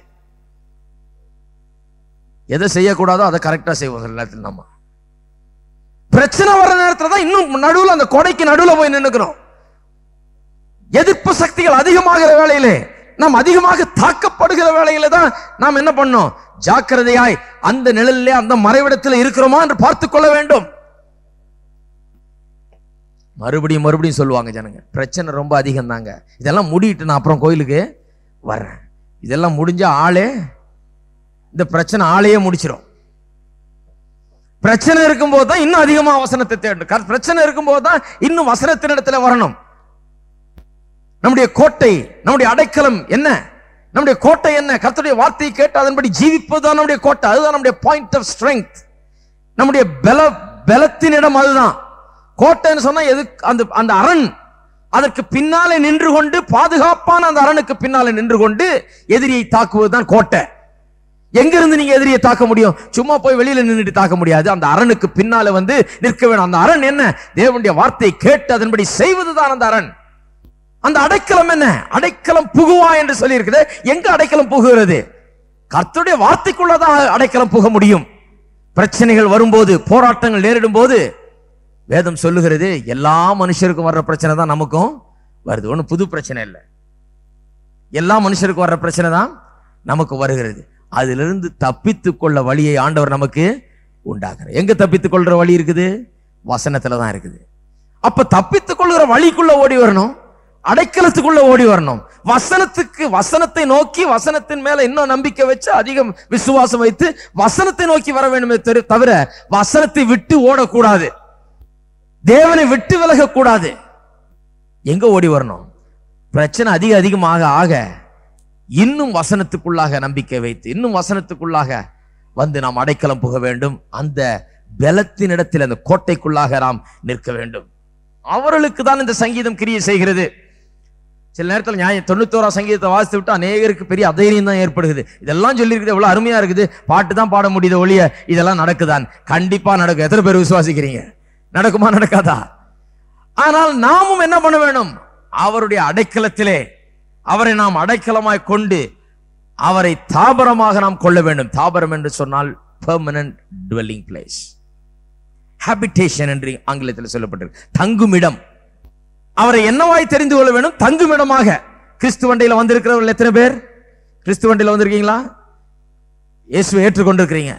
எதை செய்யக்கூடாதோ அதை கரெக்டா செய்வோம். சில நேரத்தில் நம்ம பிரச்சனை வர நேரத்தில் தான் இன்னும் நடுவில், அந்த கொடைக்கு நடுவில் போய் நின்னுக்கிறோம். எதிர்ப்பு சக்திகள் அதிகமாகிற வேளையிலே, நாம் அதிகமாக தாக்கப்படுகிற வேளையில தான் நாம் என்ன பண்ணோம்? ஜாக்கிரதையாய் அந்த நிழலிலே, அந்த மறைவிடத்தில் இருக்கிறோமா என்று பார்த்துக் கொள்ள வேண்டும். மறுபடியும் மறுபடியும் சொல்லுவாங்க ஜனங்க, பிரச்சனை ரொம்ப அதிகம் தாங்க, இதெல்லாம் முடிட்டு நான் அப்புறம் கோயிலுக்கு வர்றேன். இதெல்லாம் முடிஞ்சா ஆளே, இந்த பிரச்சனை ஆளையே முடிச்சிடும். பிரச்சனை இருக்கும்போது தான் இன்னும் அதிகமா வசனத்தை தேடணும். பிரச்சனை இருக்கும்போது தான் இன்னும் வசனத்தினிடத்துல வரணும். நம்முடைய கோட்டை, நம்முடைய அடைக்கலம் என்ன? நம்முடைய கோட்டை என்ன? கர்த்தருடைய வார்த்தையை கேட்டு அதன்படி ஜீவிப்பது தான் நம்முடைய கோட்டை. அதுதான் நம்முடைய பாயிண்ட் ஆஃப் ஸ்ட்ரெங்த். நம்முடைய பல பலத்தின் இடம் அதுதான். கோட்டைன்னு சொன்னா எது? அந்த அந்த அரண், அதற்கு பின்னாலே நின்று கொண்டு, பாதுகாப்பான அந்த அரணுக்கு பின்னாலே நின்று கொண்டு எதிரியை தாக்குவதுதான் கோட்டை. எங்கிருந்து நீங்க எதிரியை தாக்க முடியும்? சும்மா போய் வெளியில நின்றுட்டு தாக்க முடியாது. அந்த அரணுக்கு பின்னால வந்து நிற்க வேணும். அந்த அரண் என்ன? தேவனுடைய வார்த்தையை கேட்டு அதன்படி செய்வதுதான் அந்த அரண். அந்த அடைக்கலம் என்ன? அடைக்கலம் புகுவா என்று சொல்லி இருக்குது. எங்க அடைக்கலம் புகுகிறது? கர்த்தருடைய வார்த்தைக்குள்ளதான் அடைக்கலம் புக முடியும். பிரச்சனைகள் வரும்போது, போராட்டங்கள் நேரிடும் போது வேதம் சொல்லுகிறது, எல்லா மனுஷருக்கும் வர்ற பிரச்சனை தான் நமக்கும் வருது. ஒன்னும் புது பிரச்சனை இல்லை. எல்லா மனுஷருக்கும் வர்ற பிரச்சனை தான் நமக்கு வருகிறது. அதிலிருந்து தப்பித்துக் கொள்ள வழியை ஆண்டவர் நமக்கு உண்டாக்குறார். எங்க தப்பித்துக் கொள்ற வழி இருக்குது? வசனத்துல தான் இருக்குது. அப்ப தப்பித்துக் கொள்கிற வழிக்குள்ள ஓடி வரணும், அடைக்கலத்துக்குள்ள ஓடி வரணும். வசனத்துக்கு, வசனத்தை நோக்கி, வசனத்தின் மேல இன்னும் நம்பிக்கை வச்சு, அதிகம் விசுவாசம் வைத்து வசனத்தை நோக்கி வர வேண்டுமே தவிர வசனத்தை விட்டு ஓடக்கூடாது. தேவனை விட்டு விலக கூடாது. எங்க ஓடி வரணும்? பிரச்சனை அதிக அதிகமாக ஆக இன்னும் வசனத்துக்குள்ளாக நம்பிக்கை வைத்து இன்னும் வசனத்துக்குள்ளாக வந்து நாம் அடைக்கலம் புக வேண்டும். அந்த பலத்தின் இடத்தில் அந்த கோட்டைக்குள்ளாக நாம் நிற்க வேண்டும். அவர்களுக்கு தான் இந்த சங்கீதம் கிரியை செய்கிறது. சில நேரத்தில் நியாயம் தொண்ணூத்தோரா சங்கீதத்தை வாசித்து விட்டு அநேகருக்கு பெரிய அதைரியம் தான் ஏற்படுகிறது. இதெல்லாம் சொல்லியிருக்குது, எவ்வளவு அருமையா இருக்குது, பாட்டு தான் பாட முடியுது ஒழிய இதெல்லாம் நடக்குதான்? கண்டிப்பா நடக்கும். எத்தனை பேர் விசுவாசிக்கிறீங்க? நடக்குமா நடக்காதா? ஆனால் நாமும் என்ன பண்ண வேண்டும்? அவருடைய அடைக்கலத்திலே அவரை நாம் அடைக்கலமாய் கொண்டு அவரை தாபரமாக நாம் கொள்ள வேண்டும். தாபரம் என்று சொன்னால் பெர்மனன்ட் டுவெல்லிங் பிளேஸ், ஹாபிடேஷன் என்று ஆங்கிலத்தில் சொல்லப்பட்டிருக்கு, தங்குமிடம். அவரை என்னவாய் தெரிந்து கொள்ள வேண்டும்? தங்குமிடமாக. கிறிஸ்து வண்டியில வந்திருக்கிறவர்கள் எத்தனை பேர்? கிறிஸ்து வண்டியில வந்திருக்கீங்களா? இயேசுவை ஏற்றுக்கொண்டிருக்கிறீங்க?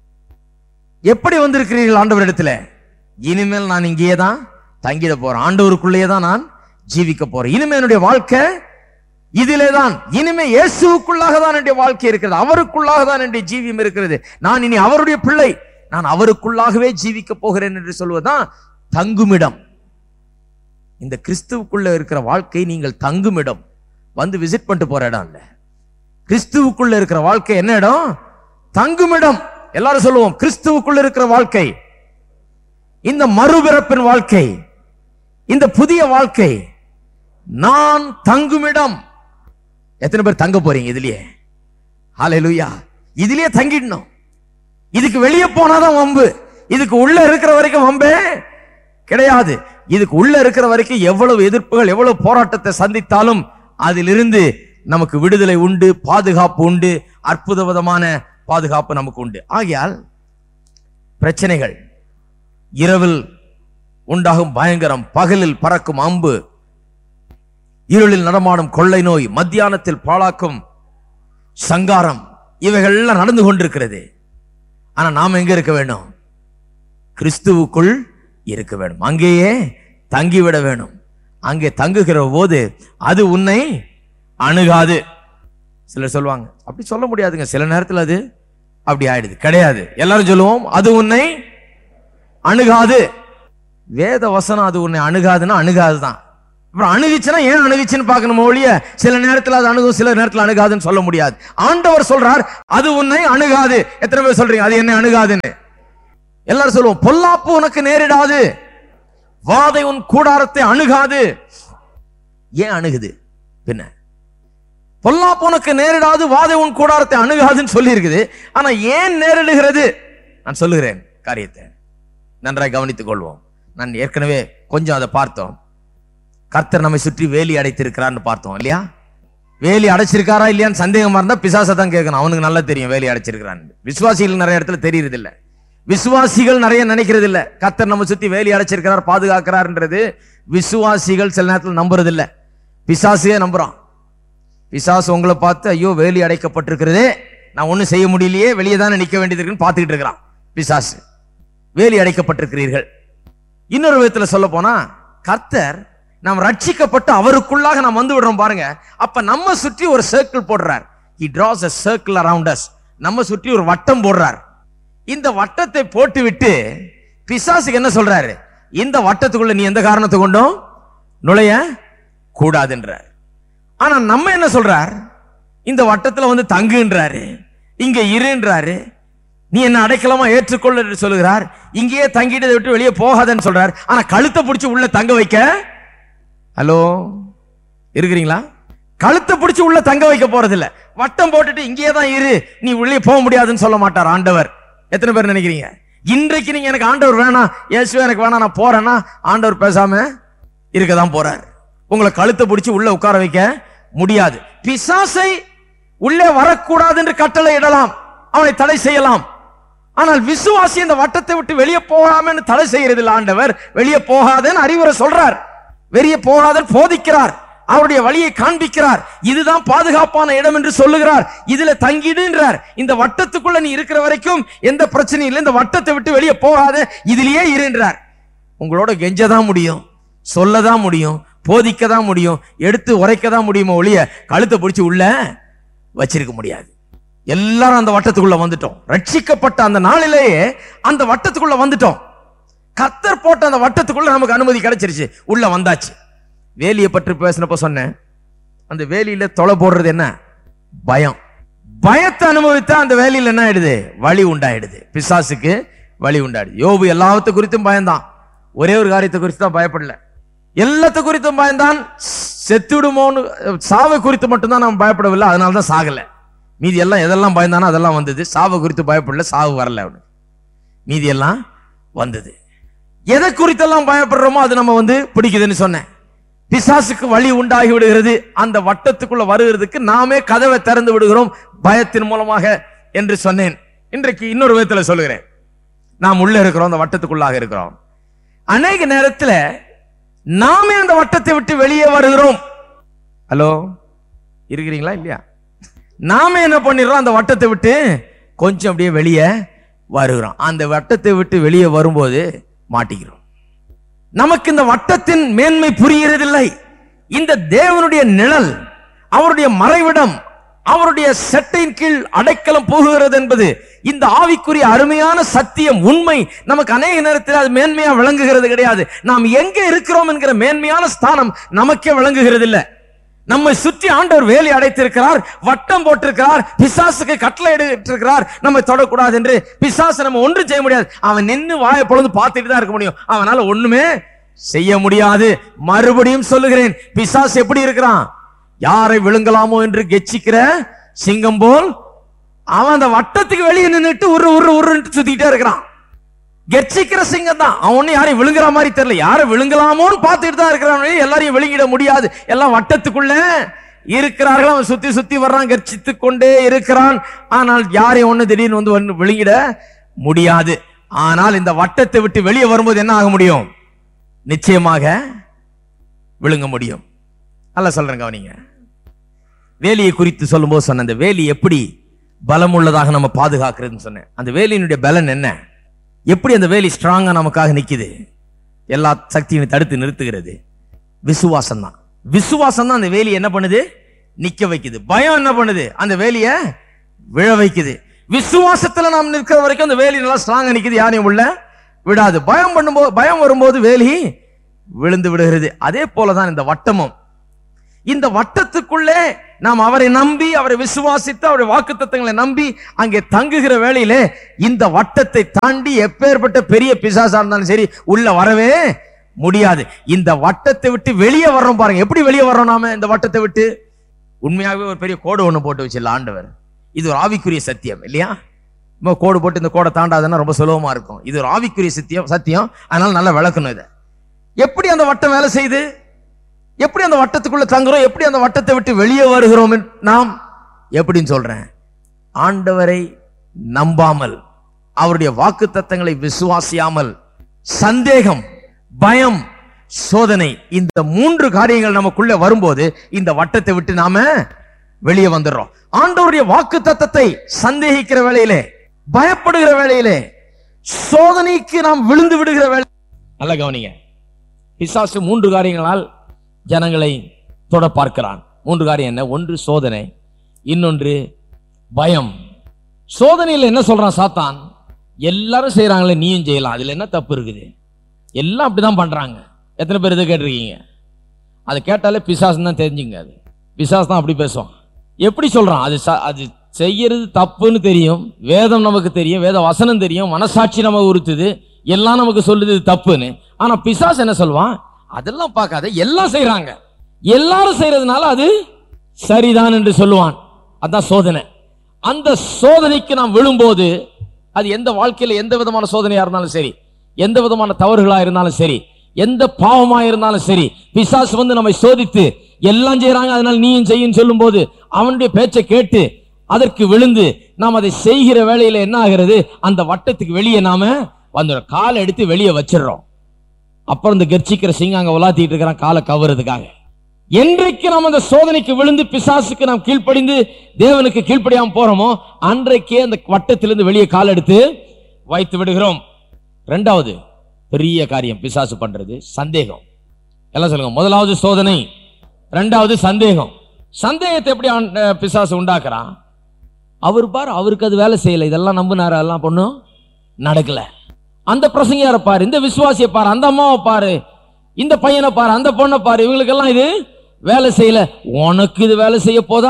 எப்படி வந்திருக்கிறீர்கள் ஆண்டவரிடத்துல? இனிமேல் நான் இங்கேயே தான் தங்கிட போறேன், ஆண்டவருக்குள்ளேயே தான் நான் ஜீவிக்க போறேன். இனிமே என்னுடைய வாழ்க்கை இதிலே தான், இனிமே இயேசுவுக்குள்ளாக தான் என்னுடைய வாழ்க்கை இருக்கிறது, அவருக்குள்ளாக தான் என்னுடைய ஜீவியம் இருக்கிறது. நான் இனி அவருடைய பிள்ளை, நான் அவருக்குள்ளாகவே ஜீவிக்க போகிறேன் என்று சொல்வதுதான் தங்குமிடம். இந்த கிறிஸ்துவுக்குள்ள இருக்கிற வாழ்க்கை நீங்கள் தங்குமிடம், வந்து விசிட் பண்ணிட்டு போற இடம் இல்ல. கிறிஸ்துவுக்குள்ள இருக்கிற வாழ்க்கை என்ன இடம்? தங்குமிடம். எல்லாரும் சொல்லுவோம், கிறிஸ்துவுக்குள்ள இருக்கிற வாழ்க்கை, இந்த மறுபிறப்பின் வாழ்க்கை, இந்த புதிய வாழ்க்கை, நான் தங்குமிடம். எத்தனை பேர் தங்க போறீங்க இதுலயே? ஹல்லேலூயா. இதுலயே தங்கிடணும். இதுக்கு வெளியே போனாதான் வம்பு. இதுக்கு உள்ள இருக்கிற வரைக்கும் வம்பே கிடையாது. இதுக்கு உள்ள இருக்கிற வரைக்கும் எவ்வளவு எதிர்ப்புகள், எவ்வளவு போராட்டத்தை சந்தித்தாலும் அதிலிருந்து நமக்கு விடுதலை உண்டு, பாதுகாப்பு உண்டு, அற்புத விதமான பாதுகாப்பு நமக்கு உண்டு. ஆகையால் பிரச்சனைகள், இரவில் உண்டாகும் பயங்கரம், பகலில் பறக்கும் அம்பு, இருளில் நடமாடும் கொள்ளை நோய், மத்தியானத்தில் பாழாக்கும் சங்காரம், இவைகள் எல்லாம் நடந்து கொண்டிருக்கிறது. ஆனா நாம் எங்க இருக்க வேண்டும்? கிறிஸ்துவுக்குள் இருக்க வேண்டும். அங்கேயே தங்கிவிட வேண்டும். அங்கே தங்குகிற போது அது உன்னை அணுகாது. சிலர் சொல்லுவாங்க, அப்படி சொல்ல முடியாதுங்க, சில நேரத்தில் அது அப்படி ஆயிடுது. கிடையாது, எல்லாரும் சொல்லுவோம் அது உன்னை அணுகாது. வேத வசனம் அது உன்னை அணுகாதுன்னா அணுகாதுதான். அப்புறம் அணுகிச்சுன்னா ஏன் அணுகிச்சுன்னு பார்க்கணும் ஒழிய சில நேரத்தில் அது அணுகும், சில நேரத்தில் அணுகாதுன்னு சொல்ல முடியாது. ஆண்டவர் சொல்றார் அது உன்னை அணுகாது. எத்தனை பேர் சொல்றீங்க அது என்ன அணுகாதுன்னு? எல்லாரும் சொல்லுவோம், பொல்லாப்பு உனக்கு நேரிடாது, வாதை உன் கூடாரத்தை அணுகாது. ஏன் அணுகுது? பின்ன பொல்லாப்பு உனக்கு நேரிடாது, வாதை உன் கூடாரத்தை அணுகாதுன்னு சொல்லி இருக்குது. ஆனா ஏன் நேரிடுகிறது? நான் சொல்லுகிறேன் காரியத்தை, நன்றாய் கவனித்துக் கொள்வோம். நான் ஏற்கனவே கொஞ்சம் அதை பார்த்தோம். கர்த்தர் நம்மை சுற்றி வேலி அடைத்திருக்கிறான்னு பார்த்தோம் இல்லையா? வேலி அடைச்சிருக்காரா இல்லையான்னு சந்தேகமா இருந்தா பிசாசை தான் கேட்கணும். அவனுக்கு நல்லா தெரியும் வேலி அடைச்சிருக்கிறான்னு. விசுவாசிகள் நிறைய இடத்துல தெரியறது இல்ல, விசுவாசிகள் நிறைய நினைக்கிறது இல்ல. கர்த்தர் நம்ம சுத்தி வேலி அடைச்சிருக்கிறார், பாதுகாக்கிறார்ன்றது விசுவாசிகள் சில நேரத்தில் நம்புறது இல்ல, பிசாசியே நம்புறான். பிசாசு உங்களை பார்த்து ஐயோ வேலி அடைக்கப்பட்டிருக்கிறதே, நான் ஒன்னும் செய்ய முடியலையே, வெளியே தானே நிக்க வேண்டியது இருக்குன்னு பார்த்துக்கிட்டு இருக்கிறான் பிசாசு. வேலி அடைக்கப்பட்டிருக்கிறீர்கள். இன்னொரு விதத்துல சொல்ல போனா, கர்த்தர் நாம் ரட்சிக்கப்பட்டு அவருக்குள்ளாக நாம் வந்து விடுறோம் பாருங்க. அப்ப நம்ம சுற்றி ஒரு சர்க்கிள் போடுறார். He draws a circle around us. நம்ம சுற்றி ஒரு வட்டம் போடுறார். இந்த வட்டத்தை போட்டு விட்டு பிசாசுக்கு என்ன சொல்றாரு? இந்த வட்டத்துக்குள்ள நீ எந்த காரணத்தை கொண்டும் நுழைய கூடாதுன்றார். ஆனா நம்ம என்ன சொல்றார்? இந்த வட்டத்துல வந்து தங்குன்றாரு, இங்க இருன்றாரு, நீ என்ன அடைக்கலமா ஏற்றுக்கொள்ள என்று சொல்லுகிறார். இங்கேயே தங்கிட்டதை விட்டு வெளியே போகாதன்னு சொல்றார். ஆனா கழுத்தை பிடிச்சு உள்ள தங்க வைக்க, ஹலோ இருக்கிறீங்களா? கழுத்தை பிடிச்சு உள்ள தங்க வைக்க போறது இல்ல. வட்டம் போட்டுட்டு இங்கேயே தான் இரு, நீ உள்ளே போக முடியாதுன்னு சொல்ல மாட்டார் ஆண்டவர். எத்தனை பேர் நினைக்கிறீங்க இன்றைக்கு நீங்க எனக்கு ஆண்டவர் வேணாம், இயேசுவே எனக்கு வேணாம், நான் போறேன்னா ஆண்டவர் பேசாம இருக்கதான் போறார். உங்களை கழுத்தை பிடிச்சு உள்ள உட்கார வைக்க முடியாது. பிசாசை உள்ளே வரக்கூடாது என்று கட்டளை இடலாம், அவனை தடை செய்யலாம். ஆனால் விசுவாசி இந்த வட்டத்தை விட்டு வெளியே போகாம தடை செய்யறது இல்லை. ஆண்டவர் வெளியே போகாதன்னு அறிவுரை சொல்றார், வெளியே போகாதன்னு போதிக்கிறார், அவருடைய வழியை காண்பிக்கிறார். இதுதான் பாதுகாப்பான இடம் என்று சொல்லுகிறார். இதுல தங்கிடுன்றார். இந்த வட்டத்துக்குள்ள நீ இருக்கிற வரைக்கும் எந்த பிரச்சனையும் இல்லை, இந்த வட்டத்தை விட்டு வெளியே போகாத, இதுலயே இருன்றார். உங்களோட கெஞ்சதான் முடியும், சொல்லதான் முடியும், போதிக்கதான் முடியும், எடுத்து உரைக்கதான் முடியுமோ ஒழிய கழுத்தை பிடிச்சி உள்ள வச்சிருக்க முடியாது. எல்லாரும் அந்த வட்டத்துக்குள்ள வந்துட்டோம். ரட்சிக்கப்பட்ட அந்த நாளிலேயே அந்த வட்டத்துக்குள்ள வந்துட்டோம். கர்த்தர் போட்ட அந்த வட்டத்துக்குள்ள நமக்கு அனுமதி கிடைச்சிருச்சு, உள்ள வந்தாச்சு. வேலியை பற்றி பேசினப்ப சொன்னேன், அந்த வேலியில தொலை போடுறது என்ன? பயம். பயத்தை அனுபவித்தா அந்த வேலியில என்ன ஆயிடுது? வழி உண்டாயிடுது, பிசாசுக்கு வழி உண்டாயிடுது. யோபு எல்லாத்த குறித்தும் பயந்தான், ஒரே ஒரு காரியத்தை குறித்து தான் பயப்படல. எல்லாத்த குறித்தும் பயந்தான், செத்துடுமோன்னு சாவை குறித்து மட்டும்தான் நம்ம பயப்படவில்லை, அதனாலதான் சாகல. மீதி எல்லாம் எதெல்லாம் பயந்தானோ அதெல்லாம் வந்தது. சாவை குறித்து பயப்படல, சாவு வரல அவனு, மீதி எல்லாம் வந்தது. எதை குறித்தெல்லாம் பயப்படுறோமோ அது நம்ம வந்து பிடிக்குதுன்னு சொன்னேன். பிசாசுக்கு வழி உண்டாகி விடுகிறது, அந்த வட்டத்துக்குள்ள வருகிறதுக்கு நாமே கதவை திறந்து விடுகிறோம் பயத்தின் மூலமாக என்று சொன்னேன். இன்றைக்கு இன்னொரு விதத்துல சொல்லுகிறேன், நாம் உள்ள இருக்கிறோம், அந்த வட்டத்துக்குள்ளாக இருக்கிறோம். அநேக நேரத்துல நாமே அந்த வட்டத்தை விட்டு வெளியே வருகிறோம். ஹலோ, இருக்கிறீங்களா இல்லையா? நாமே என்ன பண்ணிடுறோம்? அந்த வட்டத்தை விட்டு கொஞ்சம் அப்படியே வெளியே வருகிறோம். அந்த வட்டத்தை விட்டு வெளியே வரும்போது மாட்டிக்கிறோம். நமக்கு இந்த வட்டத்தின் மேன்மை புரிகிறதில்லை. இந்த தேவனுடைய நிழல், அவருடைய மறைவிடம், அவருடைய செட்டையின் கீழ் அடைக்கலம் போகுகிறது என்பது இந்த ஆவிக்குரிய அருமையான சத்தியம், உண்மை நமக்கு அநேக நேரத்தில் அது மேன்மையா விளங்குகிறது கிடையாது. நாம் எங்க இருக்கிறோம் என்கிற மேன்மையான ஸ்தானம் நமக்கே விளங்குகிறது இல்லை. நம்மை சுற்றி ஆண்டவர் வேலி அடைத்திருக்கிறார், வட்டம் போட்டிருக்கிறார், பிசாசுக்கு கட்டளை எடுத்திருக்கிறார், நம்ம தொடக்கூடாது என்று. பிசாசு நம்ம ஒன்றும் செய்ய முடியாது, அவன் நின்று வாயை பொழுது பார்த்துட்டு தான் இருக்க முடியும், அவனால ஒண்ணுமே செய்ய முடியாது. மறுபடியும் சொல்லுகிறேன், பிசாசு எப்படி இருக்கிறான்? யாரை விழுங்கலாமோ என்று கெச்சிக்கிற சிங்கம் போல் அவன் அந்த வட்டத்துக்கு வெளியே நின்றுட்டு உரு உரு உருன்னு சுத்திக்கிட்டே இருக்கிறான். கெச்சிக்கிற சிங்கம் தான், அவன் யாரையும் விழுங்குற மாதிரி தெரியல, யாரை விழுங்கலாமோன்னு பார்த்துட்டு தான் இருக்கிறான். எல்லாரையும் விழுங்கிட முடியாது, எல்லாம் வட்டத்துக்குள்ள இருக்கிறார்கள். அவன் சுத்தி சுத்தி வர்றான், கர்ச்சித்து கொண்டே இருக்கிறான். ஆனால் யாரையும் ஒண்ணு திடீர்னு வந்து விழுங்கிட முடியாது. ஆனால் இந்த வட்டத்தை விட்டு வெளியே வரும்போது என்ன ஆக முடியும்? நிச்சயமாக விழுங்க முடியும். அல்ல சொல்றேன், கவனிங்க. வேலியை குறித்து சொல்லும் போது சொன்ன, அந்த வேலி எப்படி பலம் உள்ளதாக நம்ம பாதுகாக்கிறதுன்னு சொன்னேன். அந்த வேலியினுடைய பலன் என்ன? எப்படி அந்த வேலி ஸ்ட்ராங்கா நமக்காக நிக்குது, எல்லா சக்தியும் தடுத்து நிறுத்துகிறது? விசுவாசம் தான். விசுவாசம் தான் அந்த வேலி என்ன பண்ணுது? நிக்க வைக்குது. பயம் என்ன பண்ணுது? அந்த வேலிய விழ வைக்குது. விசுவாசத்துல நாம் நிற்கிற வரைக்கும் அந்த வேலி நல்லா ஸ்ட்ராங்கா நிக்குது, யாரையும் உள்ள விடாது. பயம் பண்ணும்போது, பயம் வரும்போது வேலி விழுந்து விடுகிறது. அதே போலதான் இந்த வட்டமும். இந்த வட்டத்துக்குள்ளே நாம் அவரை நம்பி, அவரை விசுவாசித்து, அவருடைய வாக்குத்தத்தங்களை நம்பி அங்கே தங்குகிற வேளையிலே இந்த வட்டத்தை தாண்டி எப்பேற்பட்ட பெரிய பிசாசா இருந்தாலும் சரி உள்ள வரவே முடியாது. இந்த வட்டத்தை விட்டு வெளியே வர்றோம் பாருங்க, எப்படி வெளியே வர்றோம் நாம இந்த வட்டத்தை விட்டு? உண்மையாகவே ஒரு பெரிய கோடு ஒண்ணு போட்டு வச்சிடல ஆண்டவர். இது ஒரு ஆவிக்குரிய சத்தியம் இல்லையா? கோடு போட்டு இந்த கோடை தாண்டாதுன்னா ரொம்ப சுலபமா இருக்கும். இது ஒரு ஆவிக்குரிய சத்தியம் சத்தியம் அதனால நல்லா விளக்கணும். இதை எப்படி அந்த வட்டம் வேலை செய்யுது, எப்படி அந்த வட்டத்துக்குள்ள தங்குறோம், எப்படி அந்த வட்டத்தை விட்டு வெளியே வருகிறோம் நாம் எப்படின்னு சொல்றேன். ஆண்டவரை நம்பாமல், அவருடைய வாக்கு தத்தங்களை விசுவாசியாமல், சந்தேகம், பயம், சோதனை, இந்த மூன்று காரியங்கள் நமக்குள்ள வரும்போது இந்த வட்டத்தை விட்டு நாம வெளியே வந்துடுறோம். ஆண்டவருடைய வாக்கு தத்தத்தை சந்தேகிக்கிற வேளையிலே, பயப்படுகிற வேளையிலே, சோதனைக்கு நாம் விழுந்து விடுகிற வேலை. நல்ல கவனிங்க, பிசாசு மூன்று காரியங்களால் ஜனங்களை தொட பார்க்கிறான். மூன்று காரியம் என்ன? ஒன்று சோதனை, இன்னொன்று பயம். சோதனையில் என்ன சொல்றான் சாத்தான்? எல்லாரும் செய்யறாங்களே நீயும் செய்யலாம், அதுல என்ன தப்பு இருக்குது? எல்லாம் அப்படிதான் பண்றாங்க. எத்தனை பேர் இதை கேட்டிருக்கீங்க? அதை கேட்டாலே பிசாசு தான் தெரிஞ்சுங்க. அது பிசாசு தான் அப்படி பேசுவான். எப்படி சொல்றான்? அது அது செய்யறது தப்புன்னு தெரியும், வேதம் நமக்கு தெரியும், வேத வசனம் தெரியும், மனசாட்சி நமக்கு உறுத்துது, எல்லாம் நமக்கு சொல்லுது தப்புன்னு. ஆனா பிசாசு என்ன சொல்வான்? அதெல்லாம் பார்க்காத, எல்லாம் செய்யறாங்க, எல்லாரும் செய்யறதுனால அது சரிதான் என்று சொல்லுவான். அதான் சோதனை. அந்த சோதனைக்கு நாம் விழும்போது, அது எந்த வாழ்க்கையில எந்த விதமான சோதனையா இருந்தாலும் சரி, எந்த விதமான தவறுகளா இருந்தாலும் சரி, எந்த பாவமா இருந்தாலும் சரி, பிசாசு வந்து நம்மை சோதித்து எல்லாம் செய்யறாங்க அதனால நீயும் செய்யும் சொல்லும் போது அவனுடைய பேச்சை கேட்டு அதற்கு விழுந்து நாம் அதை செய்கிற வேளையில என்ன ஆகிறது? அந்த வட்டத்துக்கு வெளியே நாம வந்துடும், காலை எடுத்து வெளியே வச்சிடறோம். அப்புறம் இந்த கர்ச்சிக்கிற சிங்கம் அங்க உலாத்திட்டு இருக்கிறான் காலை கவர்றதுக்காக. என்றைக்கு நாம் அந்த சோதனைக்கு விழுந்து பிசாசுக்கு நாம் கீழ்ப்படிந்து தேவனுக்கு கீழ்ப்படியாம போறோமோ அன்றைக்கே அந்த வட்டத்திலிருந்து வெளியே கால் எடுத்து வைத்து விடுகிறோம். இரண்டாவது பெரிய காரியம் பிசாசு பண்றது சந்தேகம். எல்லாம் சொல்லுங்க. முதலாவது சோதனை, இரண்டாவது சந்தேகம். சந்தேகத்தை எப்படி பிசாசு உண்டாக்குறான்? அவர் பாரு, அவருக்கு அது வேலை செய்யல, இதெல்லாம் நம்பினாரு, அதெல்லாம் பொண்ணும் நடக்கல. அந்த பிரசங்கியாரை பாரு, இந்த விசுவாசியை பாரு, அந்த அம்மாவை பாரு, இந்த பையனை பாரு, அந்த பொண்ணை பாரு, இவங்களுக்கெல்லாம் இது வேலை செய்யல. உனக்கு இது வேலை செய்ய போதா?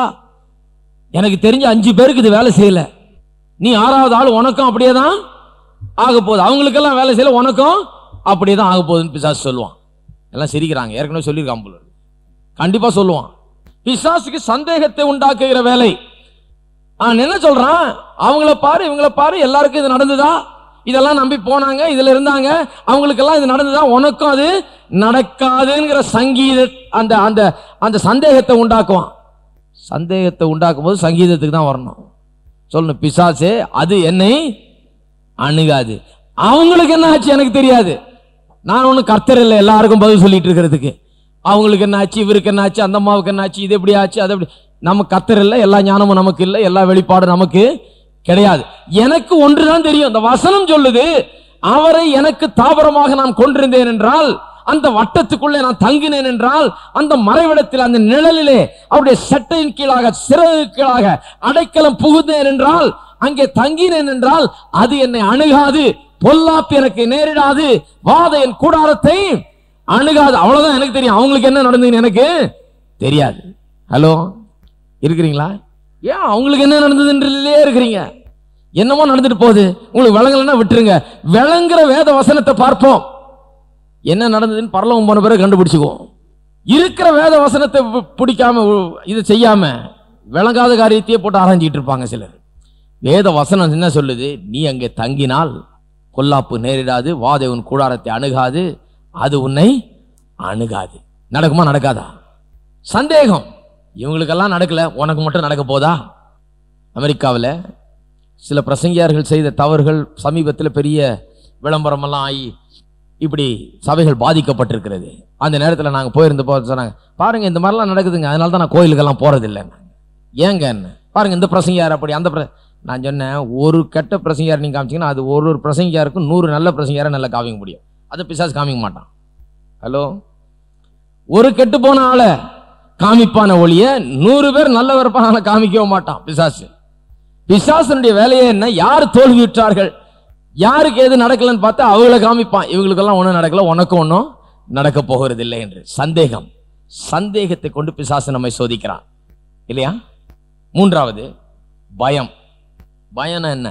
எனக்கு தெரிஞ்ச அஞ்சு பேருக்கு இது வேலை செய்யல. நீ ஆறாவது ஆள், உனக்கும் அப்படியே தான் ஆக போகுது. அவங்களுக்கெல்லாம் வேலை செய்யல, உனக்கும் அப்படியே தான் ஆக போகுதுன்னு பிசாசு சொல்லுவான். எல்லாம் சிரிக்கிறாங்க, ஏற்கனவே சொல்லியிருக்கான் போல. கண்டிப்பா சொல்லுவான். பிசாசுக்கு சந்தேகத்தை உண்டாக்குகிற வேலை. நான் என்ன சொல்றான், அவங்கள பாரு, இவங்கள பாரு, எல்லாருக்கும் இது நடந்துதா? இதெல்லாம் நம்பி போனாங்க, இதுல இருந்தாங்க, அவங்களுக்கெல்லாம் இது நடந்துதா? உனக்கும் அது நடக்காதுங்கிற சங்கீத அந்த அந்த அந்த சந்தேகத்தை உண்டாக்குவான். சந்தேகத்தை உண்டாக்கும் போது சங்கீதத்துக்கு தான் வரணும். சொல்லணும், பிசாசே அது என்னை அணுகாது. அவங்களுக்கு என்ன ஆச்சு எனக்கு தெரியாது. நான் ஒன்னும் கர்த்தர் இல்லை எல்லாருக்கும் பதில் சொல்லிட்டு இருக்கிறதுக்கு. அவங்களுக்கு என்ன ஆச்சு, இவருக்கு என்ன ஆச்சு, அந்த அம்மாவுக்கு என்ன ஆச்சு, இது எப்படி ஆச்சு, அது எப்படி. நம்ம கர்த்தர் இல்லை, எல்லா ஞானமும் நமக்கு இல்லை, எல்லா வெளிப்பாடும் நமக்கு கிடையாது. எனக்கு ஒன்றுதான் தெரியும். இந்த வசனம் சொல்லுது, அவரை எனக்கு தாபரமாக நான் கொண்டிருந்தேன் என்றால், அந்த வட்டத்துக்குள்ளே நான் தங்கினேன் என்றால், அந்த மறைவிடத்தில் அந்த நிழலிலே அவருடைய சட்டையின் கீழாக சிறகு கீழாக அடைக்கலம் புகுந்தேன் என்றால், அங்கே தங்கினேன் என்றால், அது என்னை அணுகாது, பொல்லாப்பு எனக்கு நேரிடாது, வாத என் கூடாரத்தை அணுகாது. அவ்வளவுதான் எனக்கு தெரியும். அவங்களுக்கு என்ன நடந்ததுன்னு எனக்கு தெரியாது. ஹலோ, இருக்கிறீங்களா? ஏன் அவங்களுக்கு என்ன நடந்ததுன்றதுலயே இருக்கிறீங்க? என்னமோ நடந்துட்டு போகுது, உங்களுக்கு விளங்கலன்னா விட்டுருங்க. விளங்குற வேத வசனத்தை பார்ப்போம். என்ன நடந்ததுன்னு பரலோகம் போன பிறகு கண்டுபிடிச்சுக்குவோம். இருக்கிற வேத வசனத்தை பிடிக்காம இதை செய்யாம விளங்காத காரியத்தையே போட்டு ஆராய்ஞ்சிட்டு இருப்பாங்க சிலர். வேத வசனம் என்ன சொல்லுது? நீ அங்கே தங்கினால் பொல்லாப்பு நேரிடாது, வாதை உன் கூடாரத்தை அணுகாது, அது உன்னை அணுகாது. நடக்குமா நடக்காதா? சந்தேகம். இவங்களுக்கெல்லாம் நடக்கல, உனக்கு மட்டும் நடக்க போதா? அமெரிக்காவில் சில பிரசங்கியார்கள் செய்த தவறுகள் சமீபத்தில் பெரிய விளம்பரமெல்லாம் ஆகி இப்படி சபைகள் பாதிக்கப்பட்டிருக்கிறது. அந்த நேரத்தில் நாங்கள் போயிருந்த போது சொன்னாங்க, பாருங்க இந்த மாதிரிலாம் நடக்குதுங்க, அதனால தான் நான் கோயிலுக்கெல்லாம் போறதில்லை. ஏங்க என்ன பாருங்க, இந்த பிரசங்கியார் அப்படி, அந்த நான் சொன்னேன், ஒரு கெட்ட பிரசங்கியார் நீங்க காமிச்சிங்கன்னா அது ஒரு ஒரு பிரசங்கியாருக்கும் நூறு நல்ல பிரசங்கியாரை நல்லா காமிக்க முடியும். அதை பிசாசு காமிக்க மாட்டான். ஹலோ, ஒரு கெட்டு போன ஆளை காமிப்பான ஒழிய நூறு பேர் நல்லவர் காமிக்கவே மாட்டான் பிசாசு. பிசாசனுடைய வேலையே என்ன? யார் தோல்வியுற்றார்கள், யாருக்கு எது நடக்கலன்னு பார்த்தா அவங்களை காமிப்பான். இவங்களுக்கெல்லாம் ஒன்றும் நடக்கல, உனக்கும் ஒன்றும் நடக்க போகிறது இல்லை என்று. சந்தேகம். சந்தேகத்தை கொண்டு பிசாசு நம்மை சோதிக்கிறான் இல்லையா? மூன்றாவது பயம். பயம் என்ன?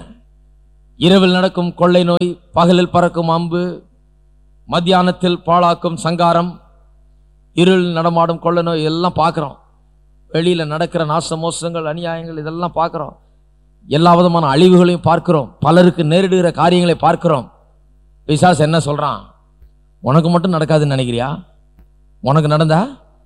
இரவில் நடக்கும் கொள்ளை நோய், பகலில் பறக்கும் அம்பு, மத்தியானத்தில் பாழாக்கும் சங்காரம், இருள் நடமாடும் கொள்ளை நோய் எல்லாம் பார்க்கிறோம். வெளியில நடக்கிற நாச மோசங்கள், அநியாயங்கள் இதெல்லாம் பார்க்கிறோம். எல்லா விதமான அழிவுகளையும் பார்க்கிறோம். பலருக்கு நேரிடுகிற காரியங்களை பார்க்கிறோம். பிசாசு என்ன சொல்றான்? உனக்கு மட்டும் நடக்காதுன்னு நினைக்கிறியா? உனக்கு நடந்தா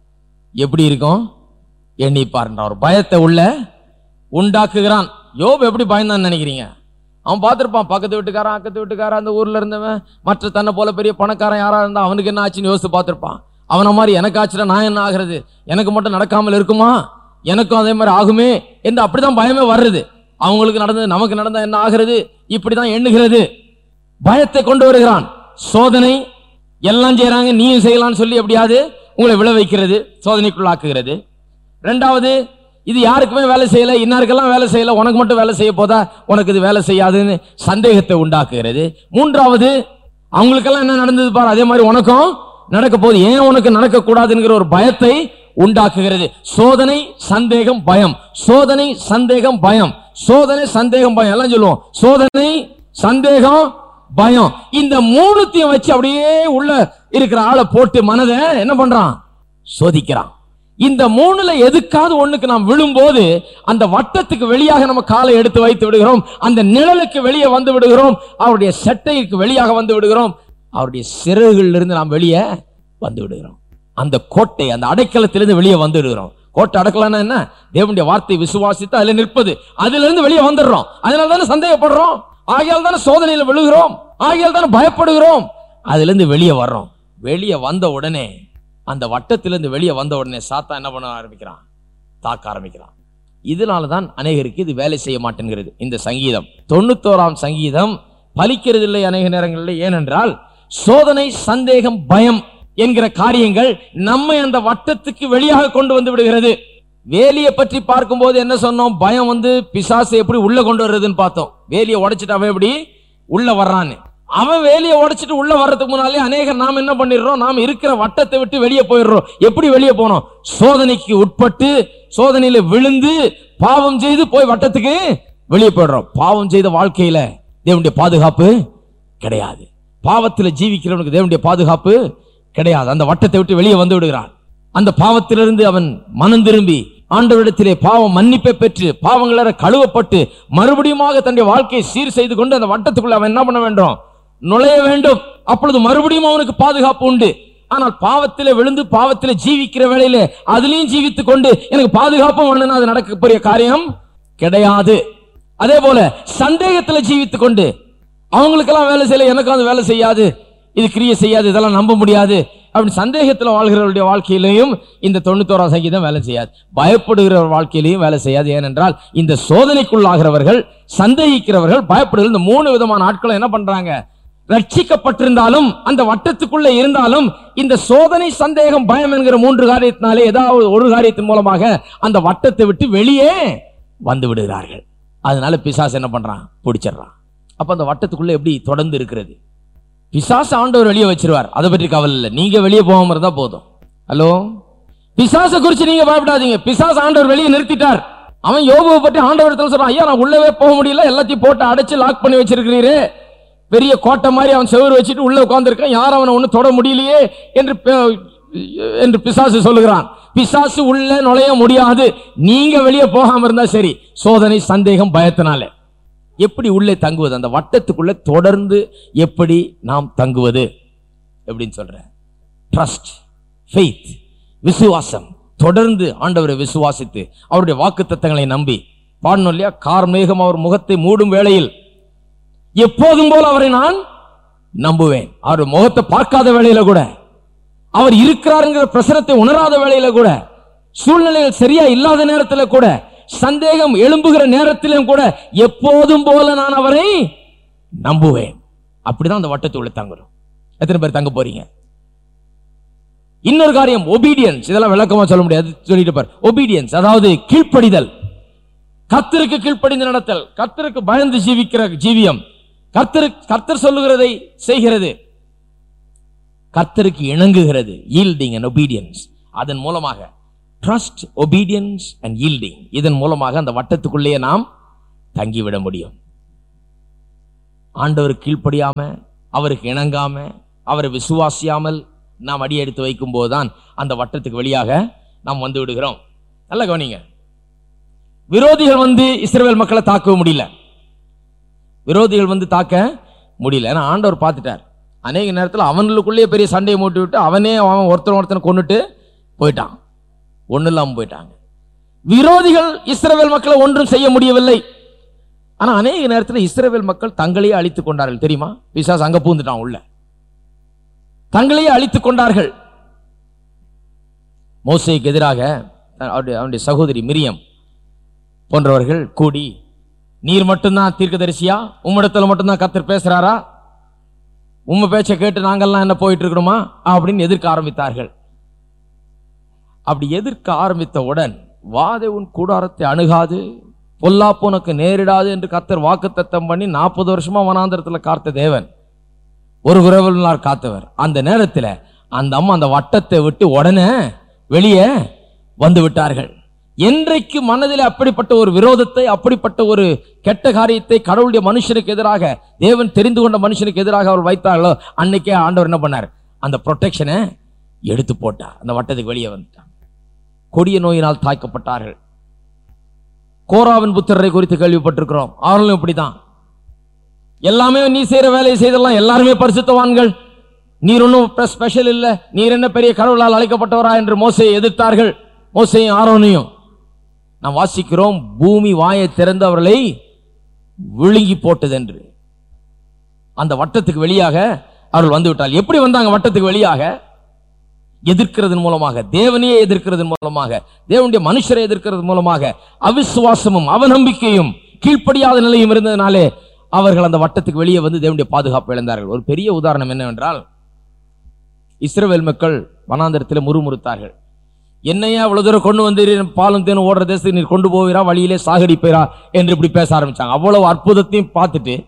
எப்படி இருக்கும் எண்ணி பாருன்ற ஒரு பயத்தை உள்ள உண்டாக்குகிறான். யோபு எப்படி பயந்தான் நினைக்கிறீங்க? அவன் பார்த்திருப்பான், பக்கத்து வீட்டுக்காரன், அக்கத்து வீட்டுக்காரன், அந்த ஊர்ல இருந்தவன், மற்ற தன்னை போல பெரிய பணக்காரன் யாரா இருந்தா அவனுக்கு என்ன ஆச்சுன்னு யோசித்து பார்த்திருப்பான். அவனை மாதிரி எனக்கு ஆச்சுன்னா நான் என்ன ஆகிறது, எனக்கு மட்டும் நடக்காமல் இருக்குமா, எனக்கும் அதே மாதிரி ஆகுமே என்று அப்படிதான் பயமே வர்றது. அவங்களுக்கு நடந்தது நமக்கு நடந்தா என்ன ஆகிறது, இப்படிதான் எண்ணுகிறது. பயத்தை கொண்டு வருகிறான். சோதனை எல்லாம் செய்யறாங்க, நீயும் செய்யலாம்னு சொல்லி எப்படியாவது உங்களை விழ வைக்கிறது, சோதனைக்குள்ளாக்குகிறது. ரெண்டாவது, இது யாருக்குமே வேலை செய்யல, இன்னாருக்கெல்லாம் வேலை செய்யல, உனக்கு மட்டும் வேலை செய்ய போதா, உனக்கு இது வேலை செய்யாதுன்னு சந்தேகத்தை உண்டாக்குகிறது. மூன்றாவது, அவங்களுக்கெல்லாம் என்ன நடந்தது பாரு, அதே மாதிரி உனக்கும் நடக்க போகுது, ஏன் உனக்கு நடக்க கூடாதுங்கிற ஒரு பயத்தை உண்டாக்குகிறது. சோதனை, சந்தேகம், பயம். சோதனை, சந்தேகம், பயம். சோதனை, சந்தேகம், பயம் எல்லாம் சொல்லுவோம். சோதனை, சந்தேகம், பயம். இந்த மூணுத்தையும் வச்சு அப்படியே உள்ள இருக்கிற ஆளை போட்டு மனதை என்ன பண்றான்? சோதிக்கிறான். இந்த மூணுல எதுக்காவது ஒண்ணுக்கு நாம் விழும்போது அந்த வட்டத்துக்கு வெளியாக நம்ம காலை எடுத்து வைத்து விடுகிறோம், அந்த நிழலுக்கு வெளியே வந்து விடுகிறோம், அவருடைய சட்டைக்கு வெளியாக வந்து விடுகிறோம், அவருடைய சிறகுகளில் இருந்து நாம் வெளியே வந்து விடுகிறோம். அந்த கோட்டை, அந்த அடைக்கலத்திலிருந்து வெளியே வந்து விடுகிறோம். கோட்டை அடக்கலன்னா என்ன? தேவனுடைய வார்த்தை விசுவாசித்து அதுல நிற்பது, அதுல இருந்து வெளியே வந்துடுறோம். அதனால தானே சந்தேகப்படுறோம், ஆகையால் தானே சோதனையில விழுகிறோம், ஆகையால் தானே பயப்படுகிறோம். அதுல இருந்து வெளியே வர்றோம். வெளியே வந்த உடனே, அந்த வட்டத்திலிருந்து வெளியே வந்த உடனே சாத்தான் என்ன பண்ண ஆரம்பிக்கிறான்? தாக்க ஆரம்பிக்கிறான். இதனாலதான் அநேகருக்கு இது வேலை செய்ய மாட்டேங்கிறது. இந்த சங்கீதம் தொண்ணூத்தோராம் சங்கீதம் பலிக்கிறது இல்லை அநேக நேரங்களில். ஏனென்றால் சோதனை, சந்தேகம், பயம் என்கிற காரியங்கள் நம்மை அந்த வட்டத்துக்கு வெளியாக கொண்டு வந்து விடுகிறது. வேலியை பற்றி பார்க்கும் போது என்ன சொன்னோம்? பயம் வந்து பிசாசை எப்படி உள்ள கொண்டு வர்றதுன்னு பார்த்தோம். வேலியை உடைச்சிட்டு அவன் எப்படி உள்ள வர்றான்னு. அவன் வேலையை உடைச்சிட்டு உள்ள வர்றதுக்கு முன்னாலே அநேகர் நாம் என்ன பண்ணிடுறோம், நாம் இருக்கிற வட்டத்தை விட்டு வெளியே போயிடுறோம். எப்படி வெளியே போனோம்? சோதனைக்கு உட்பட்டு சோதனையில விழுந்து பாவம் செய்து போய் வட்டத்துக்கு வெளியே போயிடுறோம். பாவம் செய்த வாழ்க்கையில தேவனுடைய பாதுகாப்பு கிடையாது. பாவத்தில் ஜீவிக்கிறவனுக்கு தேவனுடைய பாதுகாப்பு கிடையாது. அந்த வட்டத்தை விட்டு வெளியே வந்து விடுகிறான். அந்த பாவத்திலிருந்து அவன் மனம் திரும்பி ஆண்டவரிடத்திலே பாவம் மன்னிப்பை பெற்று பாவங்கள கழுவப்பட்டு மறுபடியும் தன்னுடைய வாழ்க்கையை சீர் செய்து கொண்டு அந்த வட்டத்துக்குள்ள அவன் என்ன பண்ண வேண்டும்? நுழைய வேண்டும். அப்பொழுது மறுபடியும் அவனுக்கு பாதுகாப்பு உண்டு. ஆனால் பாவத்திலே விழுந்து பாவத்திலே ஜீவிக்கிற வேளையிலே அதுலயும் ஜீவித்துக் கொண்டு எனக்கு பாதுகாப்பு வேணும்னா அது நடக்கக்கூடிய காரியம் கிடையாது. அதே போல சந்தேகத்தில் ஜீவித்துக் கொண்டு அவங்களுக்கெல்லாம் வேலை செய்யல, எனக்கும் அது வேலை செய்யாது, இது கிரியை செய்யாது, இதெல்லாம் நம்ப முடியாது அப்படி சந்தேகத்தில் வாழ்கிறவருடைய வாழ்க்கையிலையும் இந்த தொண்ணூத்தோராம் சங்கீதம் வேலை செய்யாது. பயப்படுகிறவர் வாழ்க்கையிலையும் வேலை செய்யாது. ஏனென்றால் இந்த சோதனைக்குள்ளாகிறவர்கள், சந்தேகிக்கிறவர்கள், பயப்படுகிற இந்த மூணு விதமான ஆட்களை என்ன பண்றாங்க? ரட்சிக்கப்பட்டிருந்தாலும் அந்த வட்டத்துக்குள்ள இருந்தாலும் இந்த சோதனை, சந்தேகம், பயம் என்கிற மூன்று காரியத்தினாலே ஏதாவது ஒரு காரியத்தின் மூலமாக அந்த வட்டத்தை விட்டு வெளியே வந்து விடுகிறார்கள். அதனால பிசாசு என்ன பண்றான்? பிடிச்சிடறான். அப்ப அந்த வட்டத்துக்குள்ள எப்படி தொடர்ந்து இருக்கிறது? பிசாசு ஆண்டவர் வெளியே வச்சிருவார், அதை பற்றி கவலை இல்லை. நீங்க வெளியே போகாம இருந்தா போதும். ஹலோ, பிசாசை குறிச்சு நீங்க பயப்படாதீங்க. பிசாசு ஆண்டவர் வெளியே நிறுத்திட்டார். அவன் யோபுவை பற்றி ஆண்டவர் சொல்றான், ஐயா நான் உள்ளவே போக முடியல, எல்லாத்தையும் போட்டு அடைச்சு லாக் பண்ணி வச்சிருக்கிறீரே, பெரிய கோட்டை மாதிரி அவன் செவுறு வச்சுட்டு உள்ள உட்கார்ந்துருக்கான், யாரும் அவனை ஒண்ணு தொட முடியலையே என்று என்று பிசாசு சொல்லுகிறான். பிசாசு உள்ள நுழைய முடியாது, நீங்க வெளியே போகாம இருந்தா சரி. சோதனை, சந்தேகம், பயத்தினால எப்படி உள்ளே தங்குவது? அந்த வட்டத்துக்குள்ள தொடர்ந்து எப்படி நாம் தங்குவது எப்படின்னு சொல்ற? ட்ரஸ்ட், ஃபெய்த், விசுவாசம். தொடர்ந்து ஆண்டவரை விசுவாசித்து அவருடைய வாக்குத்தத்தங்களை நம்பி பாடணும் இல்லையா? கார்மேகம் அவர் முகத்தை மூடும் வேளையில் எப்போதும் போல அவரை நான் நம்புவேன். அவர் முகத்தை பார்க்காத வேளையில கூட, அவர் இருக்கிறாருங்கிற பிரசனத்தை உணராத வேளையில கூட, சூழ்நிலைகள் சரியா இல்லாத நேரத்தில் கூட, சந்தேகம் எழும்புகிற நேரத்திலும் கூட எப்போதும் போல நான் அவரை நம்புவேன். அப்படிதான் அந்த வட்டத்துக்குள்ள தங்குறோம். எத்தனை பேர் தங்க போறீங்க? இன்னொரு காரியம் ஒபீடியன்ஸ். இதெல்லாம் விளக்கமா சொல்ல முடியாது, சொல்லிட்டு பார். ஒபீடியன்ஸ் அதாவது கீழ்ப்படிதல். கர்த்தருக்கு கீழ்ப்படிந்து நடத்தல், கர்த்தருக்கு பயந்து ஜீவிக்கிற ஜீவியம், கர்த்தர் கர்த்தர் சொல்லுகிறதை செய்கிறது, கர்த்தருக்கு இணங்குகிறது. yielding and obedience. அதன் மூலமாக ட்ரஸ்ட், ஒபீடியன்ஸ் அண்ட் yielding, இதன் மூலமாக அந்த வட்டத்துக்குள்ளேயே நாம் தங்கிவிட முடியும். ஆண்டவருக்கு கீழ்ப்படியாம, அவருக்கு இணங்காம, அவரை விசுவாசியாமல் நாம் அடி எடுத்து வைக்கும் போதுதான் அந்த வட்டத்துக்கு வெளியாக நாம் வந்து விடுகிறோம். நல்ல கவனிங்க. விரோதிகள் வந்து இஸ்ரவேல் மக்களை தாக்க முடியல. விரோதிகள் வந்து தாக்க முடியல. ஏன்னா ஆண்டவர் பார்த்துட்டார். அநேக நேரத்தில் அவனுக்குள்ளேயே பெரிய சண்டையை மூட்டி விட்டு அவனே அவன் ஒருத்தர் ஒருத்தனை கொண்டுட்டு போயிட்டான். ஒன்றும் இல்லாமல் போயிட்டாங்க. விரோதிகள் இஸ்ரவேல் மக்களை ஒன்றும் செய்ய முடியவில்லை. ஆனா அநேக நேரத்தில் இஸ்ரவேல் மக்கள் தங்களையே அழித்துக் கொண்டார்கள். தெரியுமா? பிசாசு அங்க பூந்துட்டான் உள்ள. தங்களையே அழித்துக் கொண்டார்கள். மோசேக்கு எதிராக அவனுடைய சகோதரி மிரியம் போன்றவர்கள் கூடி, நீர் மட்டும்தான் தீர்க்கதரிசியா? உம்மிடத்துல மட்டும்தான் கர்த்தர் பேசுறாரா? உம்ம பேச்சை கேட்டு நாங்கள்லாம் என்ன போயிட்டு இருக்கணுமா அப்படின்னு எதிர்க்க ஆரம்பித்தார்கள். அப்படி எதிர்க்க ஆரம்பித்தவுடன், வாதை உன் கூடாரத்தை அணுகாது, பொல்லாப்பு உனக்கு நேரிடாது என்று கர்த்தர் வாக்குத்தத்தம் பண்ணி நாற்பது வருஷமா வனாந்தரத்தில் காத்த தேவன், ஒரு குரவலார் காத்தவர். அந்த நேரத்தில் அந்த அம்மா அந்த வட்டத்தை விட்டு உடனே வெளியே வந்து விட்டார்கள். என்றைக்கு மனதில் அப்படிப்பட்ட ஒரு விரோதத்தை, அப்படிப்பட்ட ஒரு கெட்ட காரியத்தை கடவுளுடைய மனுஷனுக்கு எதிராக, தேவன் தெரிந்து கொண்ட மனுஷனுக்கு எதிராக அவர் வைத்தார்களோ, அன்னைக்கே ஆண்டவர் என்ன பண்ணார்? அந்த ப்ரொடெக்ஷனை எடுத்து போட்டார். அந்த வட்டத்துக்கு வெளியே வந்துட்டார். கொடிய நோயினால் தாக்கப்பட்டார்கள். கோராவின் புத்திரரை குறித்து கேள்விப்பட்டிருக்கிறோம். அவர்களும் இப்படிதான். எல்லாமே நீ செய்யற வேலையை செய்தெல்லாம் எல்லாருமே பரிசுத்தவான்கள், நீர் ஒன்றும் ஸ்பெஷல் இல்லை, நீர் என்ன பெரிய கடவுளால் அழைக்கப்பட்டவரா என்று மோசேயை எதிர்த்தார்கள். மோசேயும் ஆரோனையும் நாம் வாசிக்கிறோம், பூமி வாயை திறந்து அவர்களை விழுங்கி போட்டது என்று. அந்த வட்டத்துக்கு வெளியாக அவர்கள் வந்து விட்டார். எப்படி வந்தாங்க வட்டத்துக்கு வெளியாக? எதிர்க்கிறதன் மூலமாக, தேவனையே எதிர்க்கிறதன் மூலமாக, தேவனுடைய மனுஷரை எதிர்க்கிறது மூலமாக, அவிசுவாசமும் அவநம்பிக்கையும் கீழ்ப்படியாத நிலையும் இருந்ததினாலே அவர்கள் அந்த வட்டத்துக்கு வெளியே வந்து தேவனுடைய பாதுகாப்பு இழந்தார்கள். ஒரு பெரிய உதாரணம் என்னவென்றால், இஸ்ரவேல் மக்கள் வனாந்தரத்தில் முறுமுறுத்தார்கள். என்னையா இவ்வளவு தூரம் கொண்டு வந்து பாலும் தேனும் ஓடுற தேசத்துக்கு நீர் கொண்டு போவீரா, வழியிலே சாகடிப்பீரா என்று இப்படி பேச ஆரம்பிச்சாங்க. அவ்வளவு அற்புதத்தையும் பார்த்துட்டு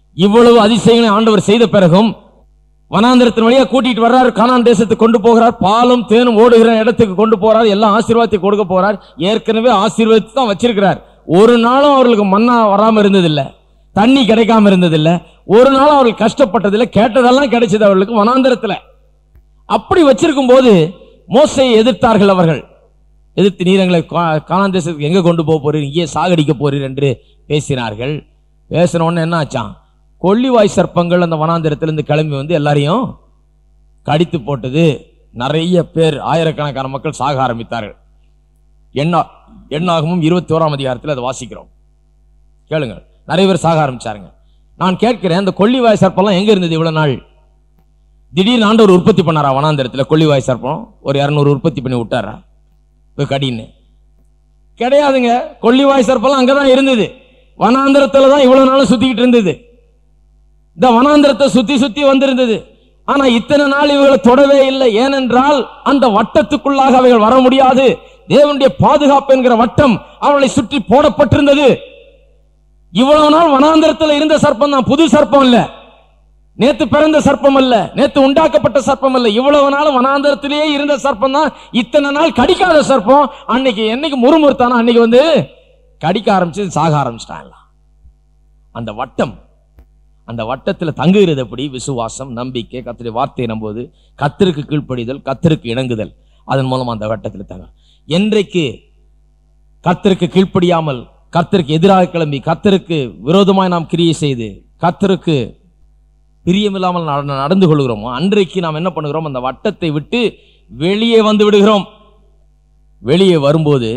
இவ்வளவு அதிசயங்களை ஆண்டவர் செய்த பிறகும் வனாந்திரத்தின் வழியா கூட்டிட்டு வர்றாரு, கானான் தேசத்துக்கு கொண்டு போகிறார், பாலும் தேனும் ஓடுகிற இடத்துக்கு கொண்டு போறார், எல்லாம் ஆசீர்வாதத்தை கொடுக்க போறார். ஏற்கனவே ஆசீர்வாதத்தை தான் வச்சிருக்கிறார். ஒரு நாளும் அவர்களுக்கு மன்னா வராம இருந்ததில்லை, தண்ணி கிடைக்காம இருந்ததில்லை, ஒரு நாளும் அவர்கள் கஷ்டப்பட்டதில்லை, கேட்டதெல்லாம் கிடைச்சது அவர்களுக்கு வனாந்திரத்துல. அப்படி வச்சிருக்கும் போது மோசையை எதிர்த்தார்கள். அவர்கள் எதிர்த்து, நீர் எங்களை கானான் தேசத்துக்கு எங்க கொண்டு போக போறீர், இங்கே சாகடிக்க போறீர் என்று பேசினார்கள். பேசின உடனே என்ன ஆச்சான், கொள்ளிவாய் சர்ப்பங்கள் அந்த வனாந்திரத்திலிருந்து கிளம்பி வந்து எல்லாரையும் கடித்து போட்டது. நிறைய பேர், ஆயிரக்கணக்கான மக்கள் சாக ஆரம்பித்தார்கள். எண்ணா எண்ணாகமும் இருபத்தி ஓராம் அதிகாரத்தில் அதை வாசிக்கிறோம். கேளுங்க, நிறைய பேர் சாக ஆரம்பிச்சாருங்க. நான் கேட்கிறேன், அந்த கொள்ளிவாய் சர்ப்பம்லாம் எங்க இருந்தது இவ்வளவு நாள்? திடீர்னு ஆண்டவர் உற்பத்தி பண்ணாரா வனாந்திரத்தில் கொள்ளிவாய் சர்ப்பம்? ஒரு இருநூறு உற்பத்தி பண்ணி விட்டாரா கடின்னு? கிடையாதுங்க. கொள்ளிவாய் சர்ப்பம்லாம் அங்கதான் இருந்தது, வனாந்திரத்துல தான் இவ்வளவு நாளும் சுத்திக்கிட்டு இருந்தது. இந்த வனாந்திரத்தை சுத்தி சுத்தி வந்திருந்தது. ஆனா இத்தனை நாள் இவர்களை தொடவே இல்லை. ஏனென்றால் அந்த வட்டத்துக்குள்ளாக அவைகள் வர முடியாது. தேவனுடைய பாதுகாப்பு என்கிற வட்டம் அவர்களை சுற்றி போடப்பட்டிருந்தது. இவ்வளவு நாள் வனாந்திரத்தில் இருந்த சர்ப்பம் தான், புது சர்ப்பம் இல்ல, நேத்து பிறந்த சர்ப்பம் அல்ல, நேத்து உண்டாக்கப்பட்ட சர்ப்பம் அல்ல. இவ்வளவு நாள் வனாந்திரத்திலேயே இருந்த சர்ப்பம் தான். இத்தனை நாள் கடிக்காத சர்ப்பம் அன்னைக்கு என்னைக்கு முறுமுறுத்தானோ அன்னைக்கு வந்து கடிக்க ஆரம்பிச்சு சாக ஆரம்பிச்சிட்டாங்க. அந்த வட்டம், அந்த வட்டத்தில் தங்குகிறது எப்படி? விசுவாசம், நம்பிக்கை, கர்த்தருடைய வார்த்தையை நம்புவது, கர்த்தருக்கு கீழ்ப்படிதல், கர்த்தருக்கு இணங்குதல். அதன் மூலம் அந்த வட்டத்தில் தங்க. என்றைக்கு கர்த்தருக்கு கீழ்ப்படியாமல், கர்த்தருக்கு எதிராக கிளம்பி, கர்த்தருக்கு விரோதமாய் நாம் கிரியை செய்து, கர்த்தருக்கு பிரியமில்லாமல் நடந்து கொள்கிறோமோ அன்றைக்கு நாம் என்ன பண்ணுகிறோம்? அந்த வட்டத்தை விட்டு வெளியே வந்து விடுகிறோம். வெளியே வரும்போது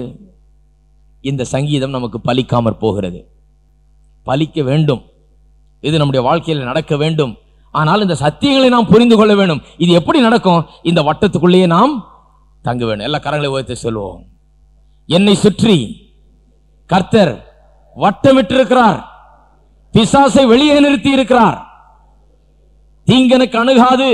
இந்த சங்கீதம் நமக்கு பலிக்காமற் போகிறது. பலிக்க வேண்டும், இது நம்முடைய வாழ்க்கையில் நடக்க வேண்டும். ஆனால் இந்த சத்தியங்களை நாம் புரிந்து கொள்ள வேண்டும். இது எப்படி நடக்கும்? இந்த வட்டத்துக்குள்ளேயே நாம் தங்க வேண்டும். எல்லா கரங்களை உயர்த்தி சொல்லுவோம், என்னை சுற்றி கர்த்தர் வட்டமிட்டிருக்கிறார், பிசாசை வெளியே நிறுத்தி இருக்கிறார், தீங்கனுக்கு அணுகாது,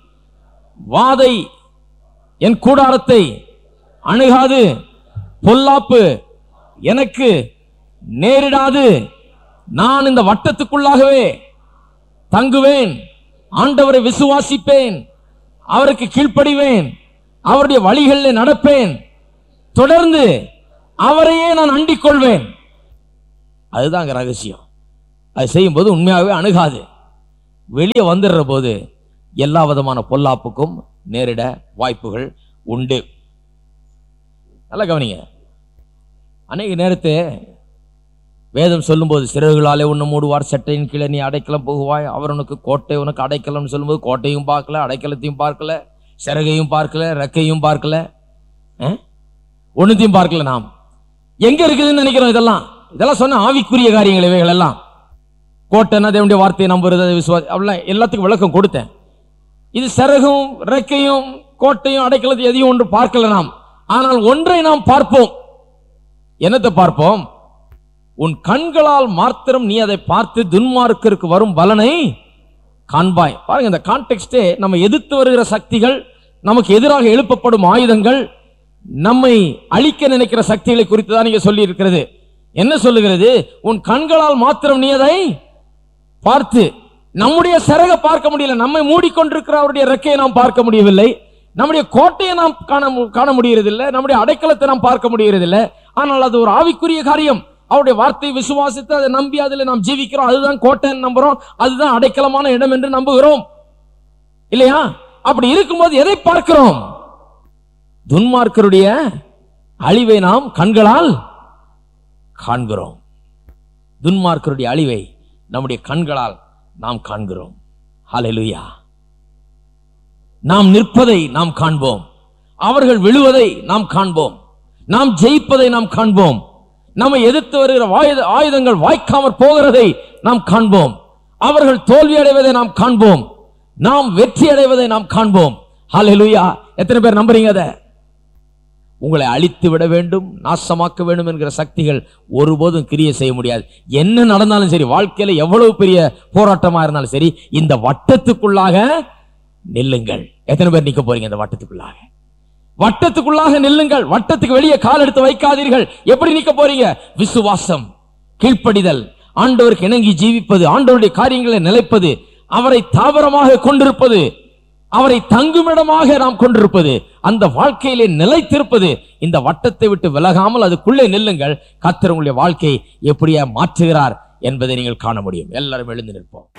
வாதை என் கூடாரத்தை அணுகாது, பொல்லாப்பு எனக்கு நேரிடாது, நான் இந்த வட்டத்துக்குள்ளாகவே தங்குவேன், ஆண்டவரை விசுவாசிப்பேன், அவருக்கு கீழ்ப்படிவேன், அவருடைய வழிகளில் நடப்பேன், தொடர்ந்து அவரையே நான் அண்டிக் கொள்வேன். அதுதான் அங்க ரகசியம். அது செய்யும் போது உண்மையாகவே அணுகாது. வெளியே வந்துடுற போது எல்லா விதமான பொல்லாப்புக்கும் நேரிட வாய்ப்புகள் உண்டு. நல்லா கவனிங்க. அநேக நேரத்தை வேதம் சொல்லும் போது, சிறகுகளாலே உன்னை மூடுவார், சட்டையின் கீழே நீ அடைக்கலம் போகுவாய், அவர் உனக்கு கோட்டை, உனக்கு அடைக்கலம் சொல்லும்போது கோட்டையும் பார்க்கல, அடைக்கலத்தையும் பார்க்கல, சிறகையும் பார்க்கல, ரெக்கையும் பார்க்கல, ஒன்னுத்தையும் பார்க்கல. நாம் எங்க இருக்குதுன்னு நினைக்கிறோம். இதெல்லாம் இதெல்லாம் சொன்ன ஆவிக்குரிய காரியங்கள் இவைகள் எல்லாம். கோட்டைன்னா தேவனுடைய வார்த்தையை நம்புறது, விசுவாசி, அப்படிலாம் எல்லாத்துக்கும் விளக்கம் கொடுத்தேன். இது சிறகும் ரெக்கையும் கோட்டையும் அடைக்கலத்தையும் எதையும் ஒன்று பார்க்கல நாம். ஆனால் ஒன்றை நாம் பார்ப்போம். என்னத்தை பார்ப்போம்? உன் கண்களால் மாத்திரம் நீ அதை பார்த்து துன்மார்க்கருக்கு வரும் பலனை காண்பாய். பாருங்க, இந்த கான்டெக்ஸ்டே நம்ம எதிர்த்து வருகிற சக்திகள், நமக்கு எதிராக எழுப்பப்படும் ஆயுதங்கள், நம்மை அழிக்க நினைக்கிற சக்திகளை குறித்து தான் நீங்க சொல்லி இருக்கிறது. என்ன சொல்லுகிறது? உன் கண்களால் மாத்திரம் நீ அதை பார்த்து. நம்முடைய சிறகை பார்க்க முடியல, நம்மை மூடிக்கொண்டிருக்கிற அவருடைய ரெக்கையை நாம் பார்க்க முடியவில்லை, நம்முடைய கோட்டையை நாம் காண காண முடியறதில்லை, நம்முடைய அடைக்கலத்தை நாம் பார்க்க முடியறதில்லை. ஆனால் அது ஒரு ஆவிக்குரிய காரியம். அவருடைய வார்த்தையை விசுவாசித்து அதை நம்பி அதில் நாம் ஜீவிக்கிறோம். அதுதான் கோட்டைன்னு நம்புறோம், அதுதான் அடைக்கலமான இடம் என்று நம்புகிறோம், இல்லையா? அப்படி இருக்கும்போது எதை பார்க்கிறோம்? துன்மார்க்கருடைய அழிவை நாம் கண்களால் காண்கிறோம். துன்மார்க்கருடைய அழிவை நம்முடைய கண்களால் நாம் காண்கிறோம். ஹல்லேலூயா. நாம் நிற்பதை நாம் காண்போம், அவர்கள் விழுவதை நாம் காண்போம், நாம் ஜெயிப்பதை நாம் காண்போம், நம்மை எதிர்த்து வருகிற ஆயுதங்கள் வாய்க்காமற் போகிறதை நாம் காண்போம், அவர்கள் தோல்வி அடைவதை நாம் காண்போம், நாம் வெற்றி அடைவதை நாம் காண்போம். ஹல்லேலூயா. எத்தனை பேர் நம்புறீங்க? அதை உங்களை அழித்து விட வேண்டும், நாசமாக்க வேண்டும் என்கிற சக்திகள் ஒருபோதும் கிரியை செய்ய முடியாது. என்ன நடந்தாலும் சரி, வாழ்க்கையில எவ்வளவு பெரிய போராட்டமா இருந்தாலும் சரி, இந்த வட்டத்துக்குள்ளாக நில்லுங்கள். எத்தனை பேர் நிக்க போறீங்க? இந்த வட்டத்துக்குள்ளாக வட்டத்துக்குள்ளாக நில்லுங்கள். வட்டத்துக்கு வெளியே கால் எடுத்து வைக்காதீர்கள். எப்படி நிக்க போறீங்க? விசுவாசம், கீழ்ப்படிதல், ஆண்டவருக்கு இணங்கி ஜீவிப்பது, ஆண்டவருடைய காரியங்களை நிலைப்பது, அவரை தாவரமாக கொண்டிருப்பது, அவரை தங்குமிடமாக நாம் கொண்டிருப்பது, அந்த வாழ்க்கையிலே நிலைத்திருப்பது. இந்த வட்டத்தை விட்டு விலகாமல் அதுக்குள்ளே நில்லுங்கள். கர்த்தர் உங்களுடைய வாழ்க்கையை எப்படியா மாற்றுகிறார் என்பதை நீங்கள் காண முடியும். எல்லாரும் எழுந்து நிற்போம்.